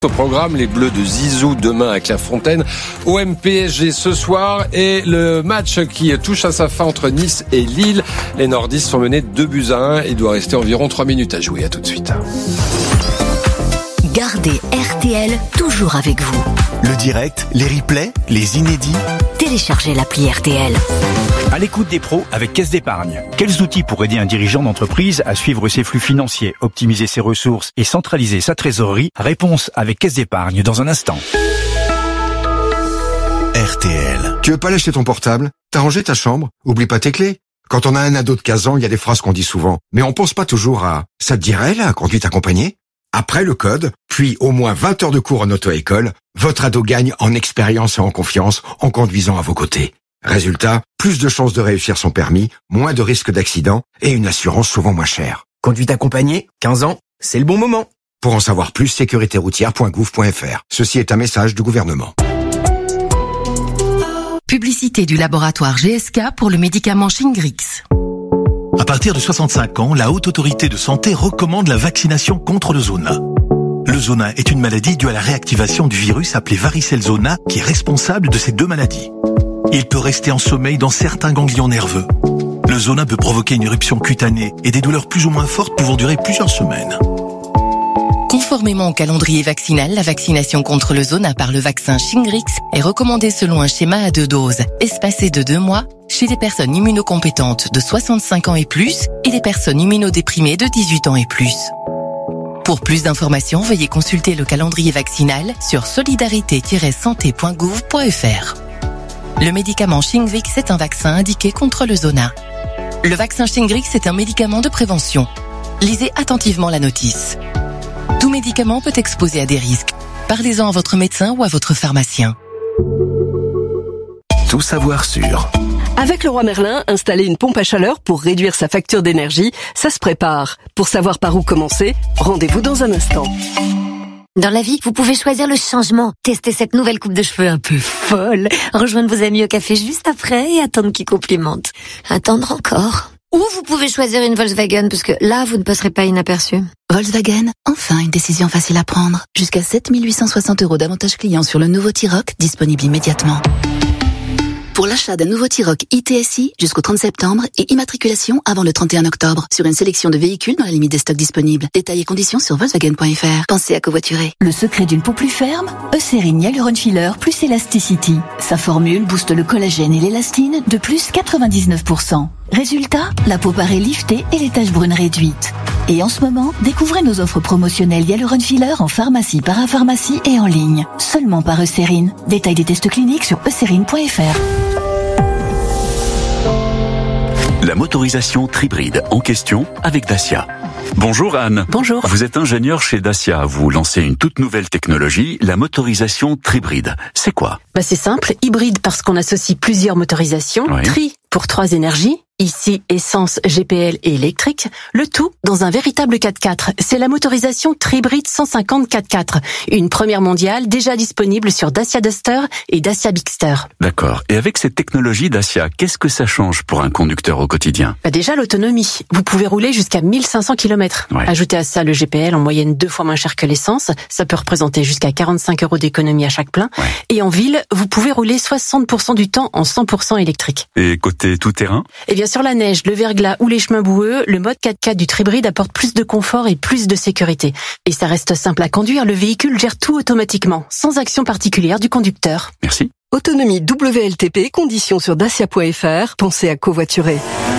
Au programme, les Bleus de Zizou demain à Clairefontaine, OM PSG ce soir et le match qui touche à sa fin entre Nice et Lille. Les nordistes sont menés 2-1. Il doit rester environ 3 minutes à jouer. À tout de suite. Gardez RTL toujours avec vous. Le direct, les replays, les inédits. Téléchargez l'appli RTL. À l'écoute des pros avec Caisse d'Épargne. Quels outils pour aider un dirigeant d'entreprise à suivre ses flux financiers, optimiser ses ressources et centraliser sa trésorerie? Réponse avec Caisse d'Épargne dans un instant. RTL. Tu veux pas lâcher ton portable? T'as rangé ta chambre? Oublie pas tes clés. Quand on a un ado de 15 ans, il y a des phrases qu'on dit souvent. Mais on pense pas toujours à « ça te dirait la conduite accompagnée ?» Après le code, puis au moins 20 heures de cours en auto-école, votre ado gagne en expérience et en confiance en conduisant à vos côtés. Résultat, plus de chances de réussir son permis, moins de risques d'accident et une assurance souvent moins chère. Conduite accompagnée, 15 ans, c'est le bon moment. Pour en savoir plus, sécuritéroutière.gouv.fr. Ceci est un message du gouvernement. Publicité du laboratoire GSK pour le médicament Shingrix. À partir de 65 ans, la Haute Autorité de Santé recommande la vaccination contre le zona. Le zona est une maladie due à la réactivation du virus appelé varicelle zona qui est responsable de ces deux maladies. Il peut rester en sommeil dans certains ganglions nerveux. Le zona peut provoquer une éruption cutanée et des douleurs plus ou moins fortes pouvant durer plusieurs semaines. Conformément au calendrier vaccinal, la vaccination contre le zona par le vaccin Shingrix est recommandée selon un schéma à 2 doses, espacé de 2 mois, chez les personnes immunocompétentes de 65 ans et plus et les personnes immunodéprimées de 18 ans et plus. Pour plus d'informations, veuillez consulter le calendrier vaccinal sur solidarité-santé.gouv.fr. Le médicament Shingrix est un vaccin indiqué contre le zona. Le vaccin Shingrix est un médicament de prévention. Lisez attentivement la notice. Tout médicament peut exposer à des risques. Parlez-en à votre médecin ou à votre pharmacien. Tout savoir sur. Avec Leroy Merlin, installer une pompe à chaleur pour réduire sa facture d'énergie, ça se prépare. Pour savoir par où commencer, rendez-vous dans un instant. Dans la vie, vous pouvez choisir le changement. Testez cette nouvelle coupe de cheveux un peu folle. Rejoindre vos amis au café juste après et attendre qu'ils complimentent. Attendre encore. Ou vous pouvez choisir une Volkswagen parce que là, vous ne passerez pas inaperçu. Volkswagen, enfin une décision facile à prendre. Jusqu'à 7 860 € d'avantages clients sur le nouveau T-Roc, disponible immédiatement. Pour l'achat d'un nouveau T-Roc ITSI jusqu'au 30 septembre et immatriculation avant le 31 octobre sur une sélection de véhicules dans la limite des stocks disponibles. Détails et conditions sur Volkswagen.fr. Pensez à covoiturer. Le secret d'une peau plus ferme, Eucérine Hyaluron Filler plus Elasticity. Sa formule booste le collagène et l'élastine de plus 99%. Résultat, la peau paraît liftée et les taches brunes réduites. Et en ce moment, découvrez nos offres promotionnelles Hyaluron Filler en pharmacie, parapharmacie et en ligne. Seulement par Eucérine. Détails des tests cliniques sur eucérine.fr. La motorisation Tribride en question avec Dacia. Bonjour Anne. Bonjour. Vous êtes ingénieur chez Dacia. Vous lancez une toute nouvelle technologie, la motorisation Tribride. C'est quoi? C'est simple. Hybride parce qu'on associe plusieurs motorisations. Oui. Tri pour 3 énergies. Ici, essence, GPL et électrique. Le tout dans un véritable 4x4. C'est la motorisation Tribride 150 4x4. Une première mondiale déjà disponible sur Dacia Duster et Dacia Bigster. D'accord. Et avec cette technologie Dacia, qu'est-ce que ça change pour un conducteur au quotidien? Déjà l'autonomie. Vous pouvez rouler jusqu'à 1500 km. Ouais. Ajoutez à ça le GPL en moyenne 2 fois moins cher que l'essence. Ça peut représenter jusqu'à 45 € d'économie à chaque plein. Ouais. Et en ville, vous pouvez rouler 60% du temps en 100% électrique. Et côté tout-terrain? Eh bien, sur la neige, le verglas ou les chemins boueux, le mode 4x4 du Tribride apporte plus de confort et plus de sécurité. Et ça reste simple à conduire, le véhicule gère tout automatiquement, sans action particulière du conducteur. Merci. Autonomie WLTP, conditions sur dacia.fr. Pensez à covoiturer.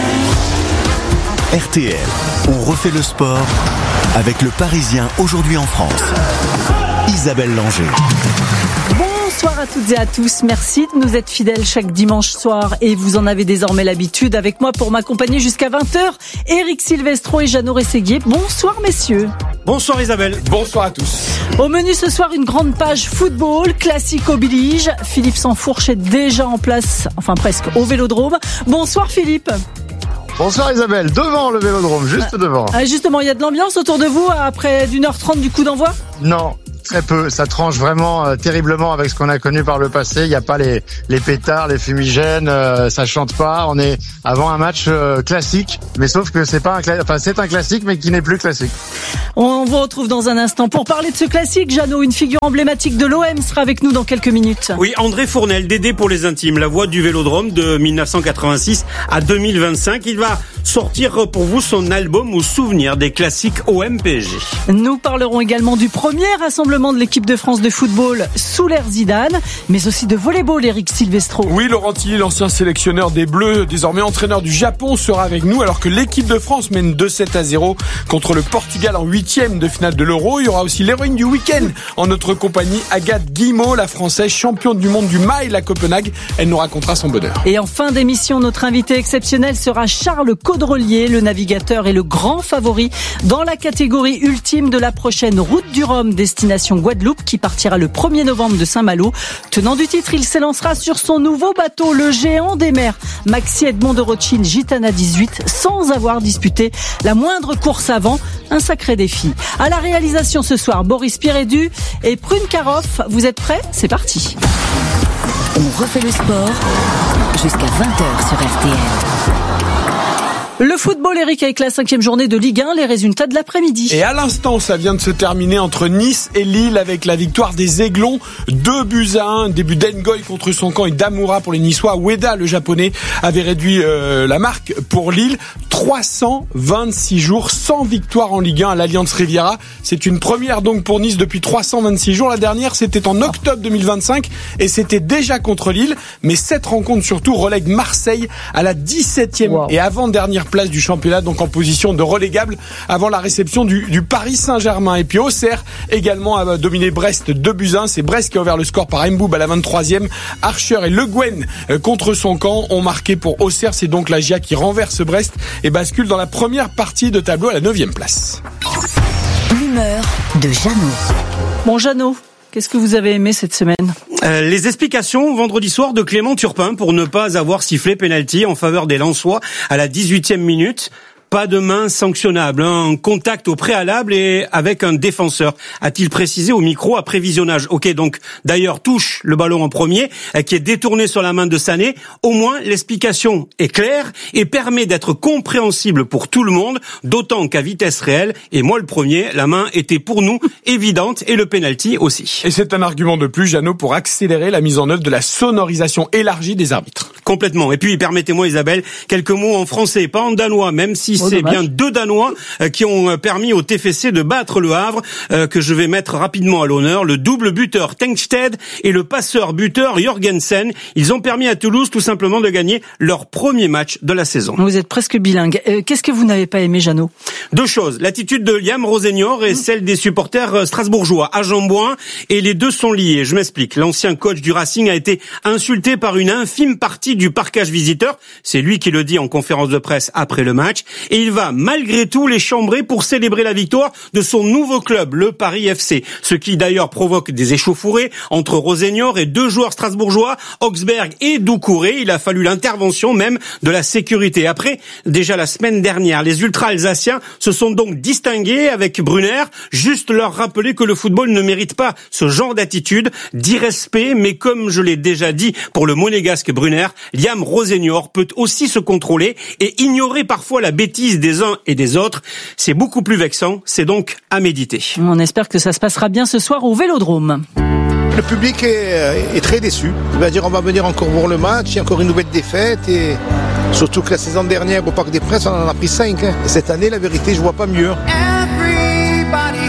RTL. On refait le sport avec le Parisien aujourd'hui en France. Isabelle Langer. Bonsoir à toutes et à tous, merci de nous être fidèles chaque dimanche soir et vous en avez désormais l'habitude. Avec moi pour m'accompagner jusqu'à 20h, Éric Silvestro et Jeannot Rességuier. Bonsoir messieurs. Bonsoir Isabelle. Bonsoir à tous. Au menu ce soir, une grande page football, classique oblige. Philippe Sansfourche est déjà en place, enfin presque, au Vélodrome. Bonsoir Philippe. Bonsoir Isabelle, devant le Vélodrome, juste devant. Justement, il y a de l'ambiance autour de vous après d'1h30 du coup d'envoi ? Non. Très peu. Ça tranche vraiment terriblement avec ce qu'on a connu par le passé. Il n'y a pas les pétards, les fumigènes, ça chante pas. On est avant un match classique, mais sauf que c'est un classique, mais qui n'est plus classique. On vous retrouve dans un instant pour parler de ce classique. Jeannot, une figure emblématique de l'OM, sera avec nous dans quelques minutes. Oui, André Fournel, Dédé pour les intimes, la voix du Vélodrome de 1986 à 2025. Il va sortir pour vous son album aux souvenirs des classiques OM-PSG. Nous parlerons également du premier rassemblement de l'équipe de France de football sous l'ère Zidane, mais aussi de volleyball, Eric Silvestro. Oui, Laurent Tilly, l'ancien sélectionneur des Bleus, désormais entraîneur du Japon, sera avec nous alors que l'équipe de France mène 2-7-0 contre le Portugal en 8e de finale de l'Euro. Il y aura aussi l'héroïne du week-end en notre compagnie, Agathe Guillemot, la Française championne du monde du mile à Copenhague. Elle nous racontera son bonheur. Et en fin d'émission, notre invité exceptionnel sera Charles Caudrelier, le navigateur et le grand favori dans la catégorie ultime de la prochaine Route du Rhum destination Guadeloupe qui partira le 1er novembre de Saint-Malo. Tenant du titre, il s'élancera sur son nouveau bateau, le géant des mers, Maxi Edmond de Rothschild Gitana 18, sans avoir disputé la moindre course avant. Un sacré défi. À la réalisation ce soir, Boris Pirédu et Prune Karoff. Vous êtes prêts ? C'est parti. On refait le sport jusqu'à 20h sur RTL. Le football, Eric, avec la 5e journée de Ligue 1, les résultats de l'après-midi. Et à l'instant, ça vient de se terminer entre Nice et Lille avec la victoire des Aiglons. 2-1, début d'Engoy contre son camp et d'Amoura pour les Niçois. Ueda, le japonais, avait réduit la marque pour Lille. 326 jours sans victoire en Ligue 1 à l'Allianz Riviera. C'est une première donc pour Nice depuis 326 jours. La dernière, c'était en octobre 2025 et c'était déjà contre Lille. Mais cette rencontre surtout relègue Marseille à la 17e et avant-dernière place du championnat, donc en position de relégable avant la réception du Paris Saint-Germain. Et puis Auxerre également a dominé Brest 2-1. C'est Brest qui a ouvert le score par Mboub à la 23e. Archer et Le Guen contre son camp ont marqué pour Auxerre. C'est donc la GIA qui renverse Brest et bascule dans la première partie de tableau à la 9e place. L'humeur de Jeannot. Bon, Jeannot, qu'est-ce que vous avez aimé cette semaine ? Les explications vendredi soir de Clément Turpin pour ne pas avoir sifflé penalty en faveur des Lensois à la 18e minute. Pas de main sanctionnable, un contact au préalable et avec un défenseur, a-t-il précisé au micro après visionnage. Ok, donc d'ailleurs touche le ballon en premier, qui est détourné sur la main de Sané. Au moins l'explication est claire et permet d'être compréhensible pour tout le monde, d'autant qu'à vitesse réelle, et moi le premier, la main était pour nous évidente et le penalty aussi. Et c'est un argument de plus, Jeannot, pour accélérer la mise en œuvre de la sonorisation élargie des arbitres. Complètement. Et puis permettez-moi Isabelle, quelques mots en français, pas en danois, même si c'est bien 2 Danois qui ont permis au TFC de battre le Havre, que je vais mettre rapidement à l'honneur. Le double buteur Tengsted et le passeur buteur Jorgensen. Ils ont permis à Toulouse tout simplement de gagner leur premier match de la saison. Vous êtes presque bilingue. Qu'est-ce que vous n'avez pas aimé, Jeannot ? 2 choses. L'attitude de Liam Rosenior et celle des supporters strasbourgeois à Jambouin. Et les deux sont liés. Je m'explique. L'ancien coach du Racing a été insulté par une infime partie du parquage visiteur. C'est lui qui le dit en conférence de presse après le match. Et il va malgré tout les chambrer pour célébrer la victoire de son nouveau club, le Paris FC. Ce qui d'ailleurs provoque des échauffourées entre Rosenior et 2 joueurs strasbourgeois, Oxberg et Doucouré. Il a fallu l'intervention même de la sécurité. Après, déjà la semaine dernière, les ultras alsaciens se sont donc distingués avec Brunner. Juste leur rappeler que le football ne mérite pas ce genre d'attitude, d'irrespect, mais comme je l'ai déjà dit pour le monégasque Brunner, Liam Rosenior peut aussi se contrôler et ignorer parfois la bêtise des uns et des autres. C'est beaucoup plus vexant, c'est donc à méditer. On espère que ça se passera bien ce soir au Vélodrome. Le public est très déçu. Il va dire on va venir encore voir le match, il y a encore une nouvelle défaite et surtout que la saison dernière au Parc des Princes on en a pris 5. Et cette année la vérité je vois pas mieux. Everybody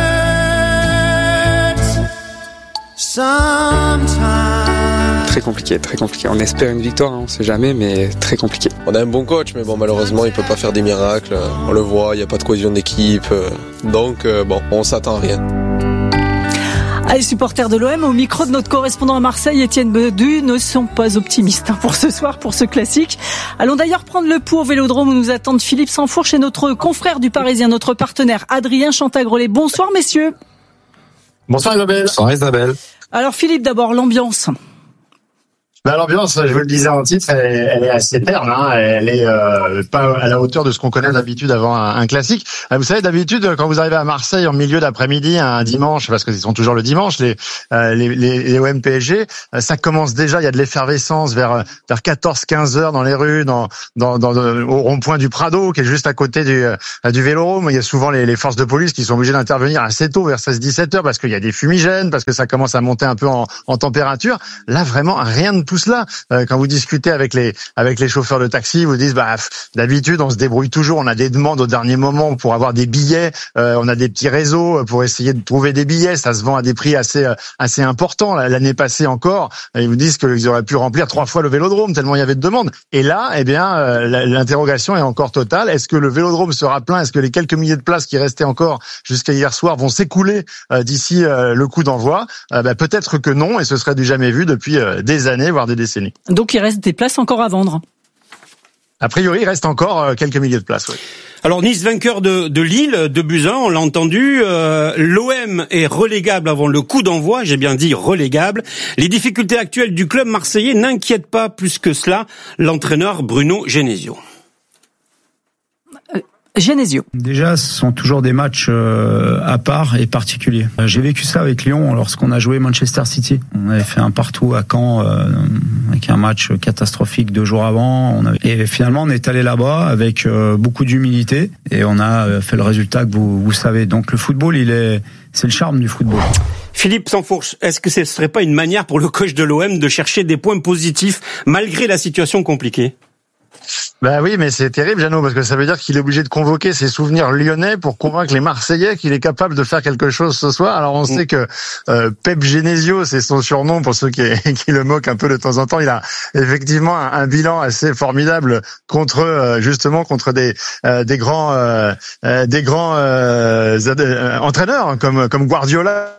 hurts sometimes. Très compliqué. On espère une victoire, on sait jamais, mais très compliqué. On a un bon coach, mais bon, malheureusement, il peut pas faire des miracles. On le voit, il n'y a pas de cohésion d'équipe. Donc, on s'attend à rien. Les supporters de l'OM, au micro de notre correspondant à Marseille, Étienne Bedu, ne sont pas optimistes pour ce soir, pour ce classique. Allons d'ailleurs prendre le pouls au Vélodrome où nous attendent Philippe Sansfourche et notre confrère du Parisien, notre partenaire Adrien Chantagrollet. Bonsoir messieurs. Bonsoir Isabelle. Bonsoir Isabelle. Alors Philippe, d'abord l'ambiance. L'ambiance, je vous le disais en titre, elle est assez terne, hein. Elle est pas à la hauteur de ce qu'on connaît d'habitude avant un classique. Vous savez, d'habitude, quand vous arrivez à Marseille en milieu d'après-midi, un dimanche, parce qu'ils sont toujours le dimanche, les OM PSG, ça commence déjà. Il y a de l'effervescence vers 14-15 heures dans les rues, au rond-point du Prado, qui est juste à côté du Vélodrome. Il y a souvent les forces de police qui sont obligées d'intervenir assez tôt, vers 16-17 heures, parce qu'il y a des fumigènes, parce que ça commence à monter un peu en température. Là, vraiment, rien de tout cela. Quand vous discutez avec les chauffeurs de taxi, ils vous disent d'habitude on se débrouille toujours, on a des demandes au dernier moment pour avoir des billets, on a des petits réseaux pour essayer de trouver des billets, ça se vend à des prix assez importants. L'année passée encore, ils vous disent qu'ils auraient pu remplir 3 fois le Vélodrome tellement il y avait de demandes. Et là, l'interrogation est encore totale. Est-ce que le Vélodrome sera plein? Est-ce que les quelques milliers de places qui restaient encore jusqu'à hier soir vont s'écouler d'ici le coup d'envoi? Peut-être que non, et ce serait du jamais vu depuis des années, voire des décennies. Donc il reste des places encore à vendre. A priori, il reste encore quelques milliers de places. Oui. Alors Nice vainqueur de Lille, 2-1, on l'a entendu. L'OM est relégable avant le coup d'envoi, j'ai bien dit relégable. Les difficultés actuelles du club marseillais n'inquiètent pas plus que cela l'entraîneur Bruno Genesio. Genesio. Déjà, ce sont toujours des matchs à part et particuliers. J'ai vécu ça avec Lyon lorsqu'on a joué Manchester City. On avait fait un partout à Caen avec un match catastrophique 2 jours avant. Et finalement, on est allé là-bas avec beaucoup d'humilité et on a fait le résultat que vous savez. Donc le football, c'est le charme du football. Philippe Sansfourche, est-ce que ce serait pas une manière pour le coach de l'OM de chercher des points positifs malgré la situation compliquée? Oui, mais c'est terrible, Jeannot, parce que ça veut dire qu'il est obligé de convoquer ses souvenirs lyonnais pour convaincre les Marseillais qu'il est capable de faire quelque chose ce soir. Alors on sait que Pep Genesio, c'est son surnom pour ceux qui le moquent un peu de temps en temps. Il a effectivement un bilan assez formidable contre des grands entraîneurs comme Guardiola.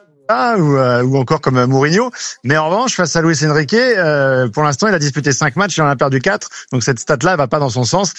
Ou encore comme Mourinho. Mais en revanche, face à Luis Enrique, pour l'instant, il a disputé 5 matchs, il en a perdu 4. Donc cette stat-là, elle va pas dans son sens.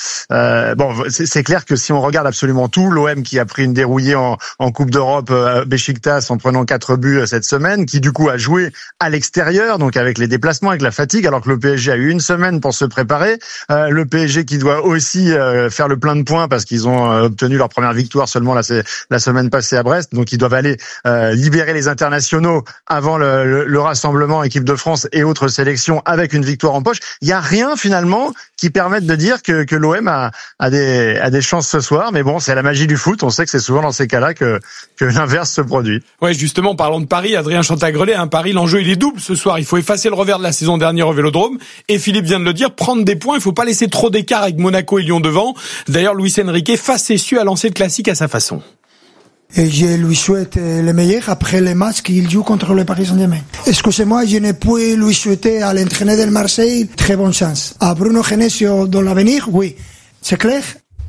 C'est clair que si on regarde absolument tout, l'OM qui a pris une dérouillée en Coupe d'Europe à Beşiktaş en prenant 4 buts cette semaine, qui du coup a joué à l'extérieur, donc avec les déplacements, avec la fatigue, alors que le PSG a eu une semaine pour se préparer. Le PSG qui doit aussi faire le plein de points parce qu'ils ont obtenu leur première victoire seulement la semaine passée à Brest. Donc ils doivent aller libérer les internationaux avant le rassemblement équipe de France et autres sélections avec une victoire en poche. Il y a rien finalement qui permette de dire que l'OM a des chances ce soir, mais bon, c'est la magie du foot. On sait que c'est souvent dans ces cas-là que l'inverse se produit. Ouais, justement, parlons de Paris. Adrien Chantegrelet, Paris, l'enjeu il est double ce soir. Il faut effacer le revers de la saison dernière au Vélodrome et Philippe vient de le dire, prendre des points. Il faut pas laisser trop d'écart avec Monaco et Lyon devant. D'ailleurs, Luis Enrique, facétieux, a lancé le classique à sa façon. Et je lui souhaite le meilleur après les matchs qu'il joue contre le Paris Saint-Germain. Excusez-moi, je ne peux lui souhaiter à l'entraîneur del Marseille très bonne chance. À Bruno Genesio dans l'avenir, oui. C'est clair?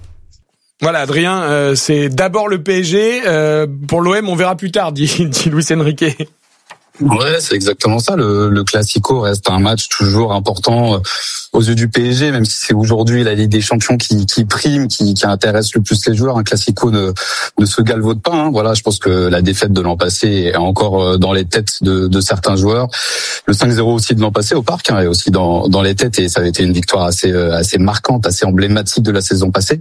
Voilà, Adrien, c'est d'abord le PSG. Pour l'OM, on verra plus tard, dit Luis Enrique. Ouais, c'est exactement ça. Le Classico reste un match toujours important aux yeux du PSG, même si c'est aujourd'hui la Ligue des Champions qui prime, qui intéresse le plus les joueurs. Un Classico ne se galvaude pas. Voilà, je pense que la défaite de l'an passé est encore dans les têtes de certains joueurs. Le 5-0 aussi de l'an passé au Parc est aussi dans les têtes et ça avait été une victoire assez marquante, assez emblématique de la saison passée.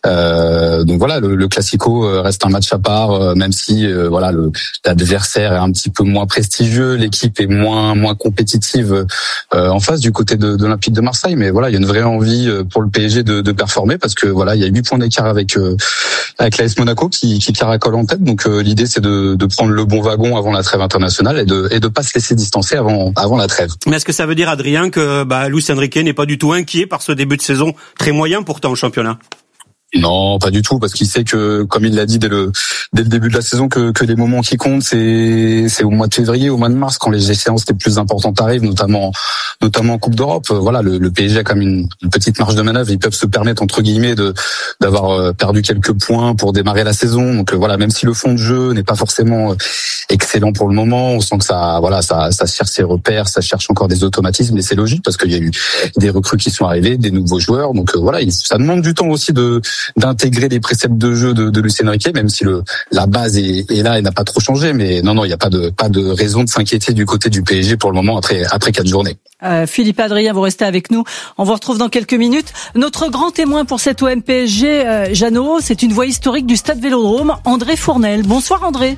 Donc voilà, le Classico reste un match à part, même si l'adversaire est un petit peu moins prestigieux, l'équipe est moins compétitive en face du côté de l'Olympique de Marseille. Mais voilà, il y a une vraie envie pour le PSG de performer parce que voilà, il y a 8 points d'écart avec l'AS Monaco qui caracole en tête. Donc l'idée c'est de prendre le bon wagon avant la trêve internationale et de pas se laisser distancer avant la trêve. Mais est-ce que ça veut dire, Adrien, que Luis Enrique n'est pas du tout inquiet par ce début de saison très moyen pourtant au championnat? Non, pas du tout, parce qu'il sait que, comme il l'a dit dès le début de la saison, que les moments qui comptent, c'est au mois de février, au mois de mars, quand les échéances les plus importantes arrivent, notamment en Coupe d'Europe. Voilà, le PSG a quand même une petite marge de manœuvre. Ils peuvent se permettre, entre guillemets, d'avoir perdu quelques points pour démarrer la saison. Donc voilà, même si le fond de jeu n'est pas forcément excellent pour le moment, on sent que ça cherche ses repères, ça cherche encore des automatismes, et c'est logique parce qu'il y a eu des recrues qui sont arrivées, des nouveaux joueurs. Donc voilà, ça demande du temps aussi de d'intégrer les préceptes de jeu de Luis Enrique, même si la base est là et n'a pas trop changé. Mais non, il n'y a pas de raison de s'inquiéter du côté du PSG pour le moment après 4 journées. Philippe Adrien, vous restez avec nous. On vous retrouve dans quelques minutes. Notre grand témoin pour cette OM PSG, Jeannot, c'est une voix historique du Stade Vélodrome, André Fournel. Bonsoir André.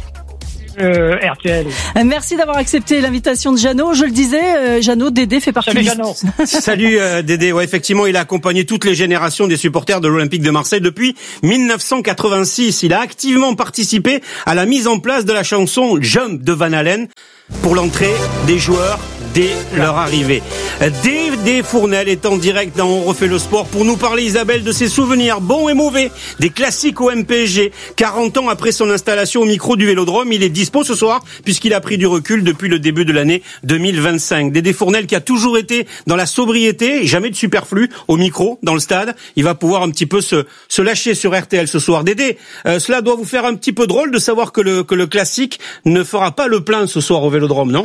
RTL. Merci d'avoir accepté l'invitation de Jeannot. Je le disais, Jeannot, Dédé fait partie. Salut Jeannot. Salut Dédé. Ouais, effectivement, il a accompagné toutes les générations des supporters de l'Olympique de Marseille depuis 1986. Il a activement participé à la mise en place de la chanson Jump de Van Halen pour l'entrée des joueurs dès leur arrivée. Dédé Fournel est en direct dans On refait le sport pour nous parler, Isabelle, de ses souvenirs bons et mauvais des classiques au MPSG. 40 ans après son installation au micro du Vélodrome, il est dispo ce soir puisqu'il a pris du recul depuis le début de l'année 2025. Dédé Fournel qui a toujours été dans la sobriété, jamais de superflu au micro dans le stade. Il va pouvoir un petit peu se lâcher sur RTL ce soir. Dédé, cela doit vous faire un petit peu drôle de savoir que le classique ne fera pas le plein ce soir au Vélodrome, non ?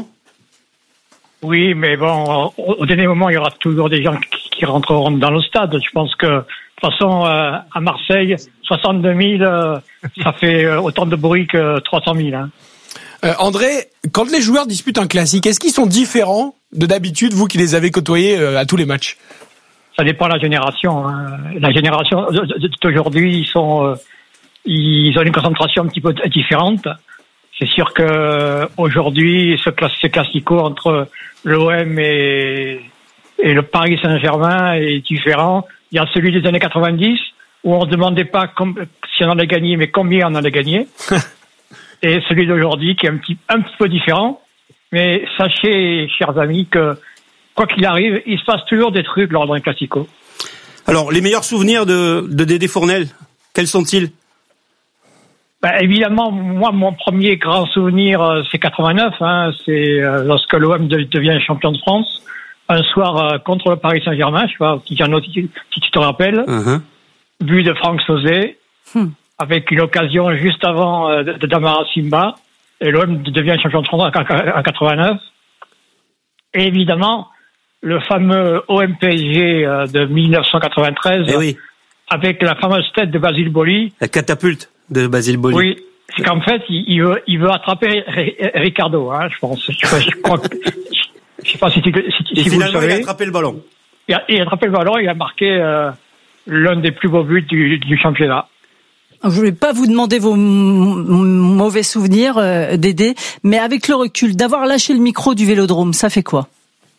Oui, mais bon, au dernier moment, il y aura toujours des gens qui rentreront dans le stade. Je pense que, de toute façon, à Marseille, 62 000, ça fait autant de bruit que 300 000. Hein. André, quand les joueurs disputent un classique, est-ce qu'ils sont différents de d'habitude, vous qui les avez côtoyés à tous les matchs ? Ça dépend de la génération. Hein. La génération d'aujourd'hui, ils ont une concentration un petit peu différente. C'est sûr que aujourd'hui, ce classico entre l'OM et le Paris Saint-Germain est différent. Il y a celui des années 90 où on ne demandait pas si on en allait gagner, mais combien on en allait gagner. Et celui d'aujourd'hui qui est un petit peu différent. Mais sachez, chers amis, que quoi qu'il arrive, il se passe toujours des trucs lors d'un classico. Alors, les meilleurs souvenirs de Dédé Fournel, quels sont-ils ? Évidemment, moi, mon premier grand souvenir, c'est 89. Hein, c'est lorsque l'OM devient champion de France. Un soir contre le Paris Saint-Germain, je sais pas si tu te rappelles. But de Franck Sauzet, avec une occasion juste avant de Damara Simba. Et l'OM devient champion de France en 89. Et évidemment, le fameux OM PSG de 1993, avec la fameuse tête de Basile Boli. La catapulte de Basile Boli. Oui, c'est qu'en fait, il veut attraper Ricardo, hein, je pense. Je crois que, je sais pas si vous le savez. Il a attrapé le ballon. Il a attrapé le ballon, il a marqué l'un des plus beaux buts du championnat. Je voulais pas vous demander vos mauvais souvenirs, Dédé, mais avec le recul, d'avoir lâché le micro du Vélodrome, ça fait quoi ?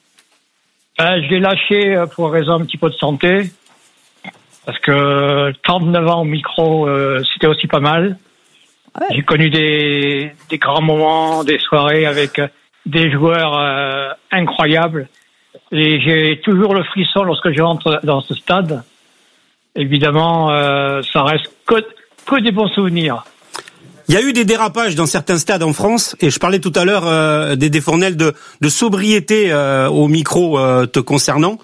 Je l'ai lâché pour raison un petit peu de santé. Parce que 39 ans au micro, c'était aussi pas mal. Ouais. J'ai connu des grands moments, des soirées avec des joueurs incroyables. Et j'ai toujours le frisson lorsque je rentre dans ce stade. Évidemment, ça reste que des bons souvenirs. Il y a eu des dérapages dans certains stades en France, et je parlais tout à l'heure des Fournel de sobriété au micro te concernant.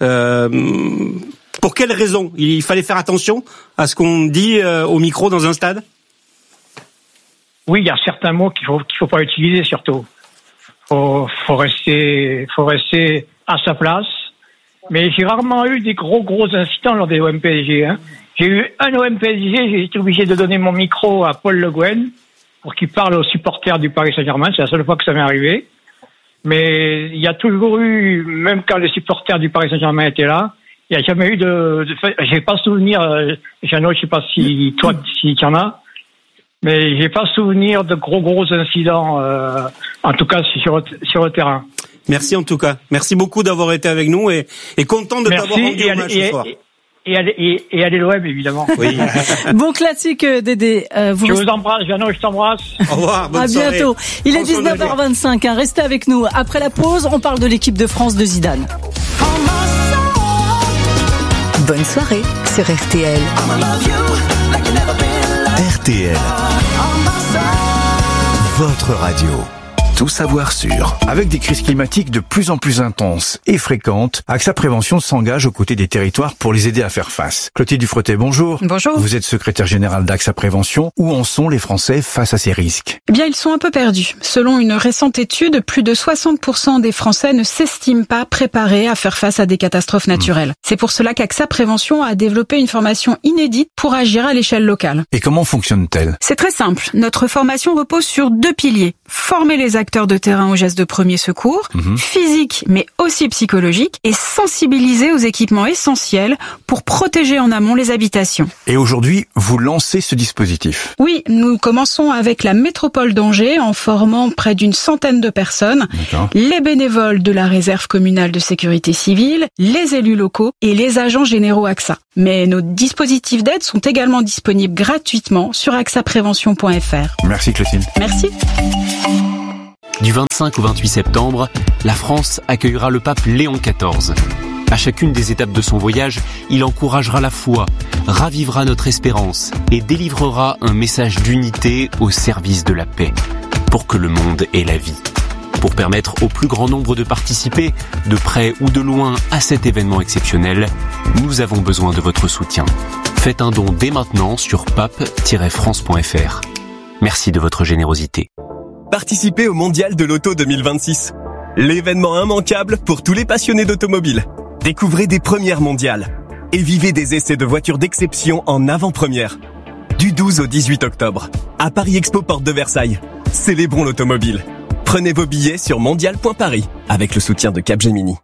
Pour quelles raisons il fallait faire attention à ce qu'on dit au micro dans un stade ? Oui, il y a certains mots qu'il faut pas utiliser surtout. Faut rester à sa place. Mais j'ai rarement eu des gros incidents lors des OM PSG. Hein. J'ai eu un OM PSG, j'ai été obligé de donner mon micro à Paul Le Guen pour qu'il parle aux supporters du Paris Saint-Germain. C'est la seule fois que ça m'est arrivé. Mais il y a toujours eu, même quand les supporters du Paris Saint-Germain étaient là, il n'y a jamais eu j'ai pas souvenir, Jeannot, je sais pas si toi, si tu en as, mais j'ai pas souvenir de gros incidents, en tout cas sur le terrain. Merci en tout cas. Merci beaucoup d'avoir été avec nous et content de t'avoir rendu hommage ce soir. Et allez l'OM, évidemment. Oui. Bon classique, Dédé. Je vous embrasse, Jeannot, je t'embrasse. Au revoir, bonne soirée. À bientôt. Il est 19h25, hein. Restez avec nous. Après la pause, on parle de l'équipe de France de Zidane. Bonne soirée sur RTL. RTL. Votre radio. Tout savoir sur. Avec des crises climatiques de plus en plus intenses et fréquentes, AXA Prévention s'engage aux côtés des territoires pour les aider à faire face. Clotilde Dufretet, bonjour. Bonjour. Vous êtes secrétaire générale d'AXA Prévention. Où en sont les Français face à ces risques? Eh bien, ils sont un peu perdus. Selon une récente étude, plus de 60% des Français ne s'estiment pas préparés à faire face à des catastrophes naturelles. C'est pour cela qu'AXA Prévention a développé une formation inédite pour agir à l'échelle locale. Et comment fonctionne-t-elle? C'est très simple. Notre formation repose sur 2 piliers. Former les acteurs de terrain aux gestes de premier secours, physiques mais aussi psychologiques, et sensibiliser aux équipements essentiels pour protéger en amont les habitations. Et aujourd'hui, vous lancez ce dispositif? Oui, nous commençons avec la métropole d'Angers en formant près d'une centaine de personnes, les bénévoles de la réserve communale de sécurité civile, les élus locaux et les agents généraux AXA. Mais nos dispositifs d'aide sont également disponibles gratuitement sur axaprévention.fr. Merci Clotilde. Merci. Du 25 au 28 septembre, la France accueillera le pape Léon XIV. À chacune des étapes de son voyage, il encouragera la foi, ravivera notre espérance et délivrera un message d'unité au service de la paix, pour que le monde ait la vie. Pour permettre au plus grand nombre de participer, de près ou de loin, à cet événement exceptionnel, nous avons besoin de votre soutien. Faites un don dès maintenant sur pape-france.fr. Merci de votre générosité. Participez au Mondial de l'Auto 2026. L'événement immanquable pour tous les passionnés d'automobile. Découvrez des premières mondiales et vivez des essais de voitures d'exception en avant-première. Du 12 au 18 octobre, à Paris Expo Porte de Versailles. Célébrons l'automobile. Prenez vos billets sur mondial.paris avec le soutien de Capgemini.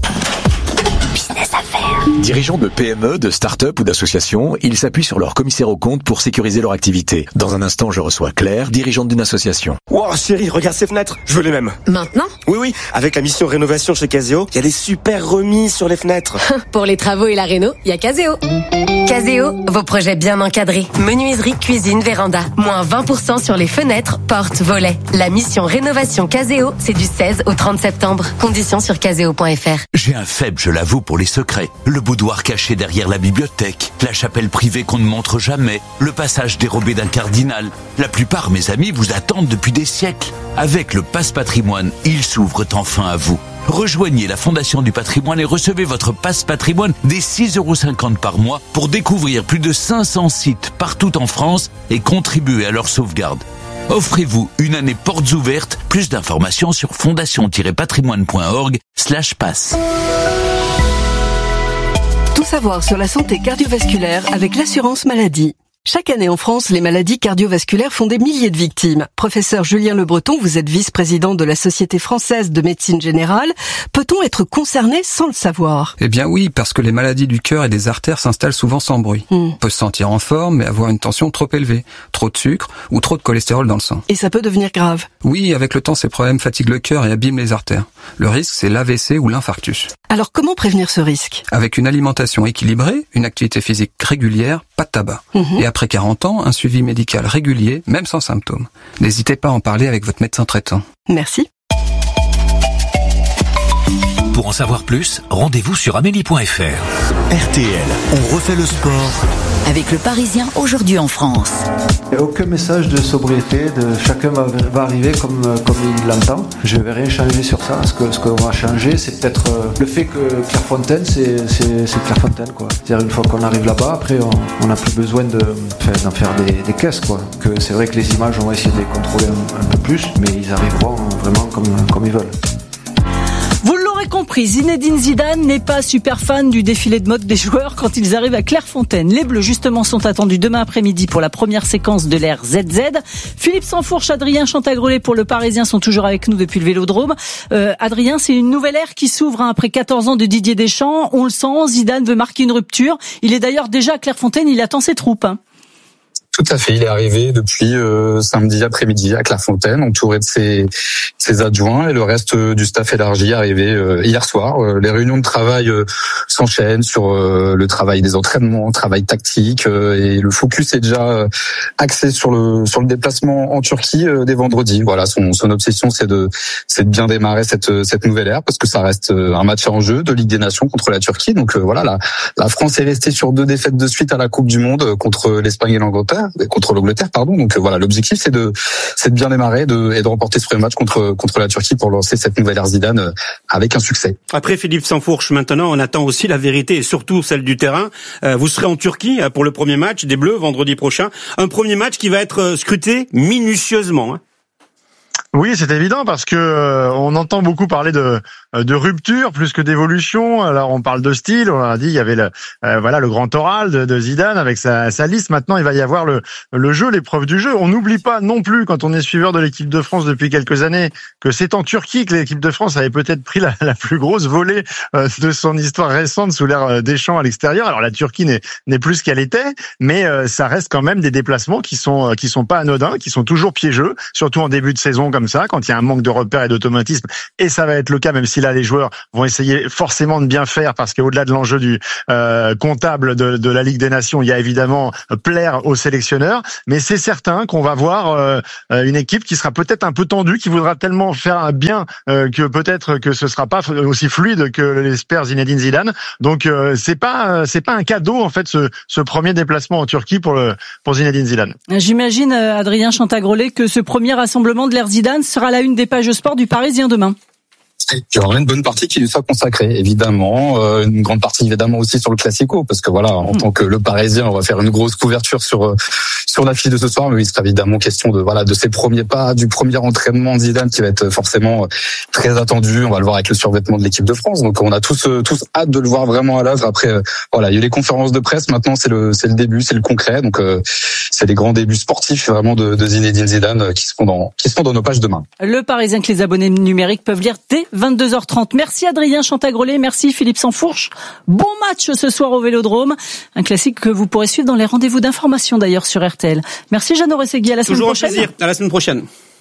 Dirigeants de PME, de start-up ou d'associations, ils s'appuient sur leur commissaire aux comptes pour sécuriser leur activité. Dans un instant, je reçois Claire, dirigeante d'une association. Wow, chérie, regarde ces fenêtres, je veux les mêmes. Maintenant? Oui, avec la mission rénovation chez Caseo, il y a des super remises sur les fenêtres. Pour les travaux et la réno, il y a Caseo. Caseo, vos projets bien encadrés. Menuiserie, cuisine, véranda. Moins 20% sur les fenêtres, portes, volets. La mission rénovation Caseo, c'est du 16 au 30 septembre. Conditions sur caseo.fr. J'ai un faible, je l'avoue, pour les secrets. Le boudoir caché derrière la bibliothèque, la chapelle privée qu'on ne montre jamais, le passage dérobé d'un cardinal. La plupart, mes amis, vous attendent depuis des siècles. Avec le Pass Patrimoine, ils s'ouvrent enfin à vous. Rejoignez la Fondation du Patrimoine et recevez votre Pass Patrimoine dès 6,50 € par mois pour découvrir plus de 500 sites partout en France et contribuer à leur sauvegarde. Offrez-vous une année portes ouvertes. Plus d'informations sur fondation-patrimoine.org/pass. Tout savoir sur la santé cardiovasculaire avec l'assurance maladie. Chaque année en France, les maladies cardiovasculaires font des milliers de victimes. Professeur Julien Le Breton, vous êtes vice-président de la Société française de médecine générale. Peut-on être concerné sans le savoir? Eh bien oui, parce que les maladies du cœur et des artères s'installent souvent sans bruit. On peut se sentir en forme, mais avoir une tension trop élevée, trop de sucre ou trop de cholestérol dans le sang. Et ça peut devenir grave. Oui, avec le temps, ces problèmes fatiguent le cœur et abîment les artères. Le risque, c'est l'AVC ou l'infarctus. Alors comment prévenir ce risque? Avec une alimentation équilibrée, une activité physique régulière, pas de tabac. Et après 40 ans, un suivi médical régulier, même sans symptômes. N'hésitez pas à en parler avec votre médecin traitant. Merci. Pour en savoir plus, rendez-vous sur amélie.fr. RTL, on refait le sport. Avec le Parisien aujourd'hui en France. Il n'y a aucun message de sobriété, chacun va arriver comme il l'entend. Je ne vais rien changer sur ça. Ce qu'on va changer, c'est peut-être le fait que Clairefontaine, c'est Clairefontaine, quoi. C'est-à-dire une fois qu'on arrive là-bas, après on n'a plus besoin d'en faire des caisses, quoi. Que c'est vrai que les images, on va essayer de les contrôler un peu plus, mais ils arriveront vraiment comme ils veulent. Vous l'aurez compris, Zinedine Zidane n'est pas super fan du défilé de mode des joueurs quand ils arrivent à Clairefontaine. Les Bleus, justement, sont attendus demain après-midi pour la première séquence de l'ère ZZ. Philippe Sansfourche, Adrien Chantagrollet pour le Parisien sont toujours avec nous depuis le Vélodrome. Adrien, c'est une nouvelle ère qui s'ouvre après 14 ans de Didier Deschamps. On le sent, Zidane veut marquer une rupture. Il est d'ailleurs déjà à Clairefontaine, il attend ses troupes. Tout à fait, il est arrivé depuis samedi après-midi à Clairefontaine, entouré de ses adjoints et le reste du staff élargi arrivé hier soir. Les réunions de travail s'enchaînent sur le travail des entraînements, le travail tactique et le focus est déjà axé sur le déplacement en Turquie dès vendredi. Voilà, son obsession c'est de bien démarrer cette nouvelle ère parce que ça reste un match en jeu de Ligue des Nations contre la Turquie. Donc voilà, la France est restée sur 2 défaites de suite à la Coupe du Monde contre l'Espagne et l'Angleterre. l'Angleterre, pardon. Donc voilà, l'objectif c'est de bien démarrer et de remporter ce premier match contre la Turquie pour lancer cette nouvelle ère Zidane avec un succès. Après Philippe Sansfourche, maintenant on attend aussi la vérité et surtout celle du terrain. Vous serez en Turquie pour le premier match des Bleus vendredi prochain, un premier match qui va être scruté minutieusement. Oui, c'est évident parce que on entend beaucoup parler de rupture plus que d'évolution. Alors on parle de style, on a dit il y avait le grand oral de Zidane avec sa liste. Maintenant il va y avoir le jeu, l'épreuve du jeu. On n'oublie pas non plus quand on est suiveur de l'équipe de France depuis quelques années que c'est en Turquie que l'équipe de France avait peut-être pris la plus grosse volée de son histoire récente sous l'ère Deschamps à l'extérieur. Alors la Turquie n'est plus ce qu'elle était, mais ça reste quand même des déplacements qui sont pas anodins, qui sont toujours piégeux, surtout en début de saison comme ça, quand il y a un manque de repères et d'automatisme, et ça va être le cas, même si là les joueurs vont essayer forcément de bien faire, parce qu'au-delà de l'enjeu du comptable de la Ligue des Nations, il y a évidemment plaire aux sélectionneurs, mais c'est certain qu'on va voir une équipe qui sera peut-être un peu tendue, qui voudra tellement faire un bien que peut-être que ce sera pas aussi fluide que l'espère Zinedine Zidane. Donc c'est pas un cadeau en fait ce premier déplacement en Turquie pour Zinedine Zidane. J'imagine Adrien Chantagrolet que ce premier rassemblement de l'ère Zidane sera la une des pages sport du Parisien demain. Il y aura une bonne partie qui lui soit consacrée, évidemment, une grande partie évidemment aussi sur le Classico, parce que voilà, en tant que le Parisien, on va faire une grosse couverture sur l'affiche de ce soir, mais il sera évidemment question de ses premiers pas, du premier entraînement de Zidane qui va être forcément très attendu. On va le voir avec le survêtement de l'équipe de France, donc on a tous hâte de le voir vraiment à l'œuvre. Après, voilà, il y a eu les conférences de presse, maintenant c'est le début, c'est le concret, donc c'est les grands débuts sportifs vraiment de Zinedine Zidane qui se font dans nos pages demain. Le Parisien que les abonnés numériques peuvent lire dès 22h30. Merci Adrien Chantagrolet, merci Philippe Sansfourche. Bon match ce soir au Vélodrome. Un classique que vous pourrez suivre dans les rendez-vous d'information d'ailleurs sur RTL. Merci Jeannot Rességui, à la semaine prochaine. Toujours un plaisir, à la semaine prochaine.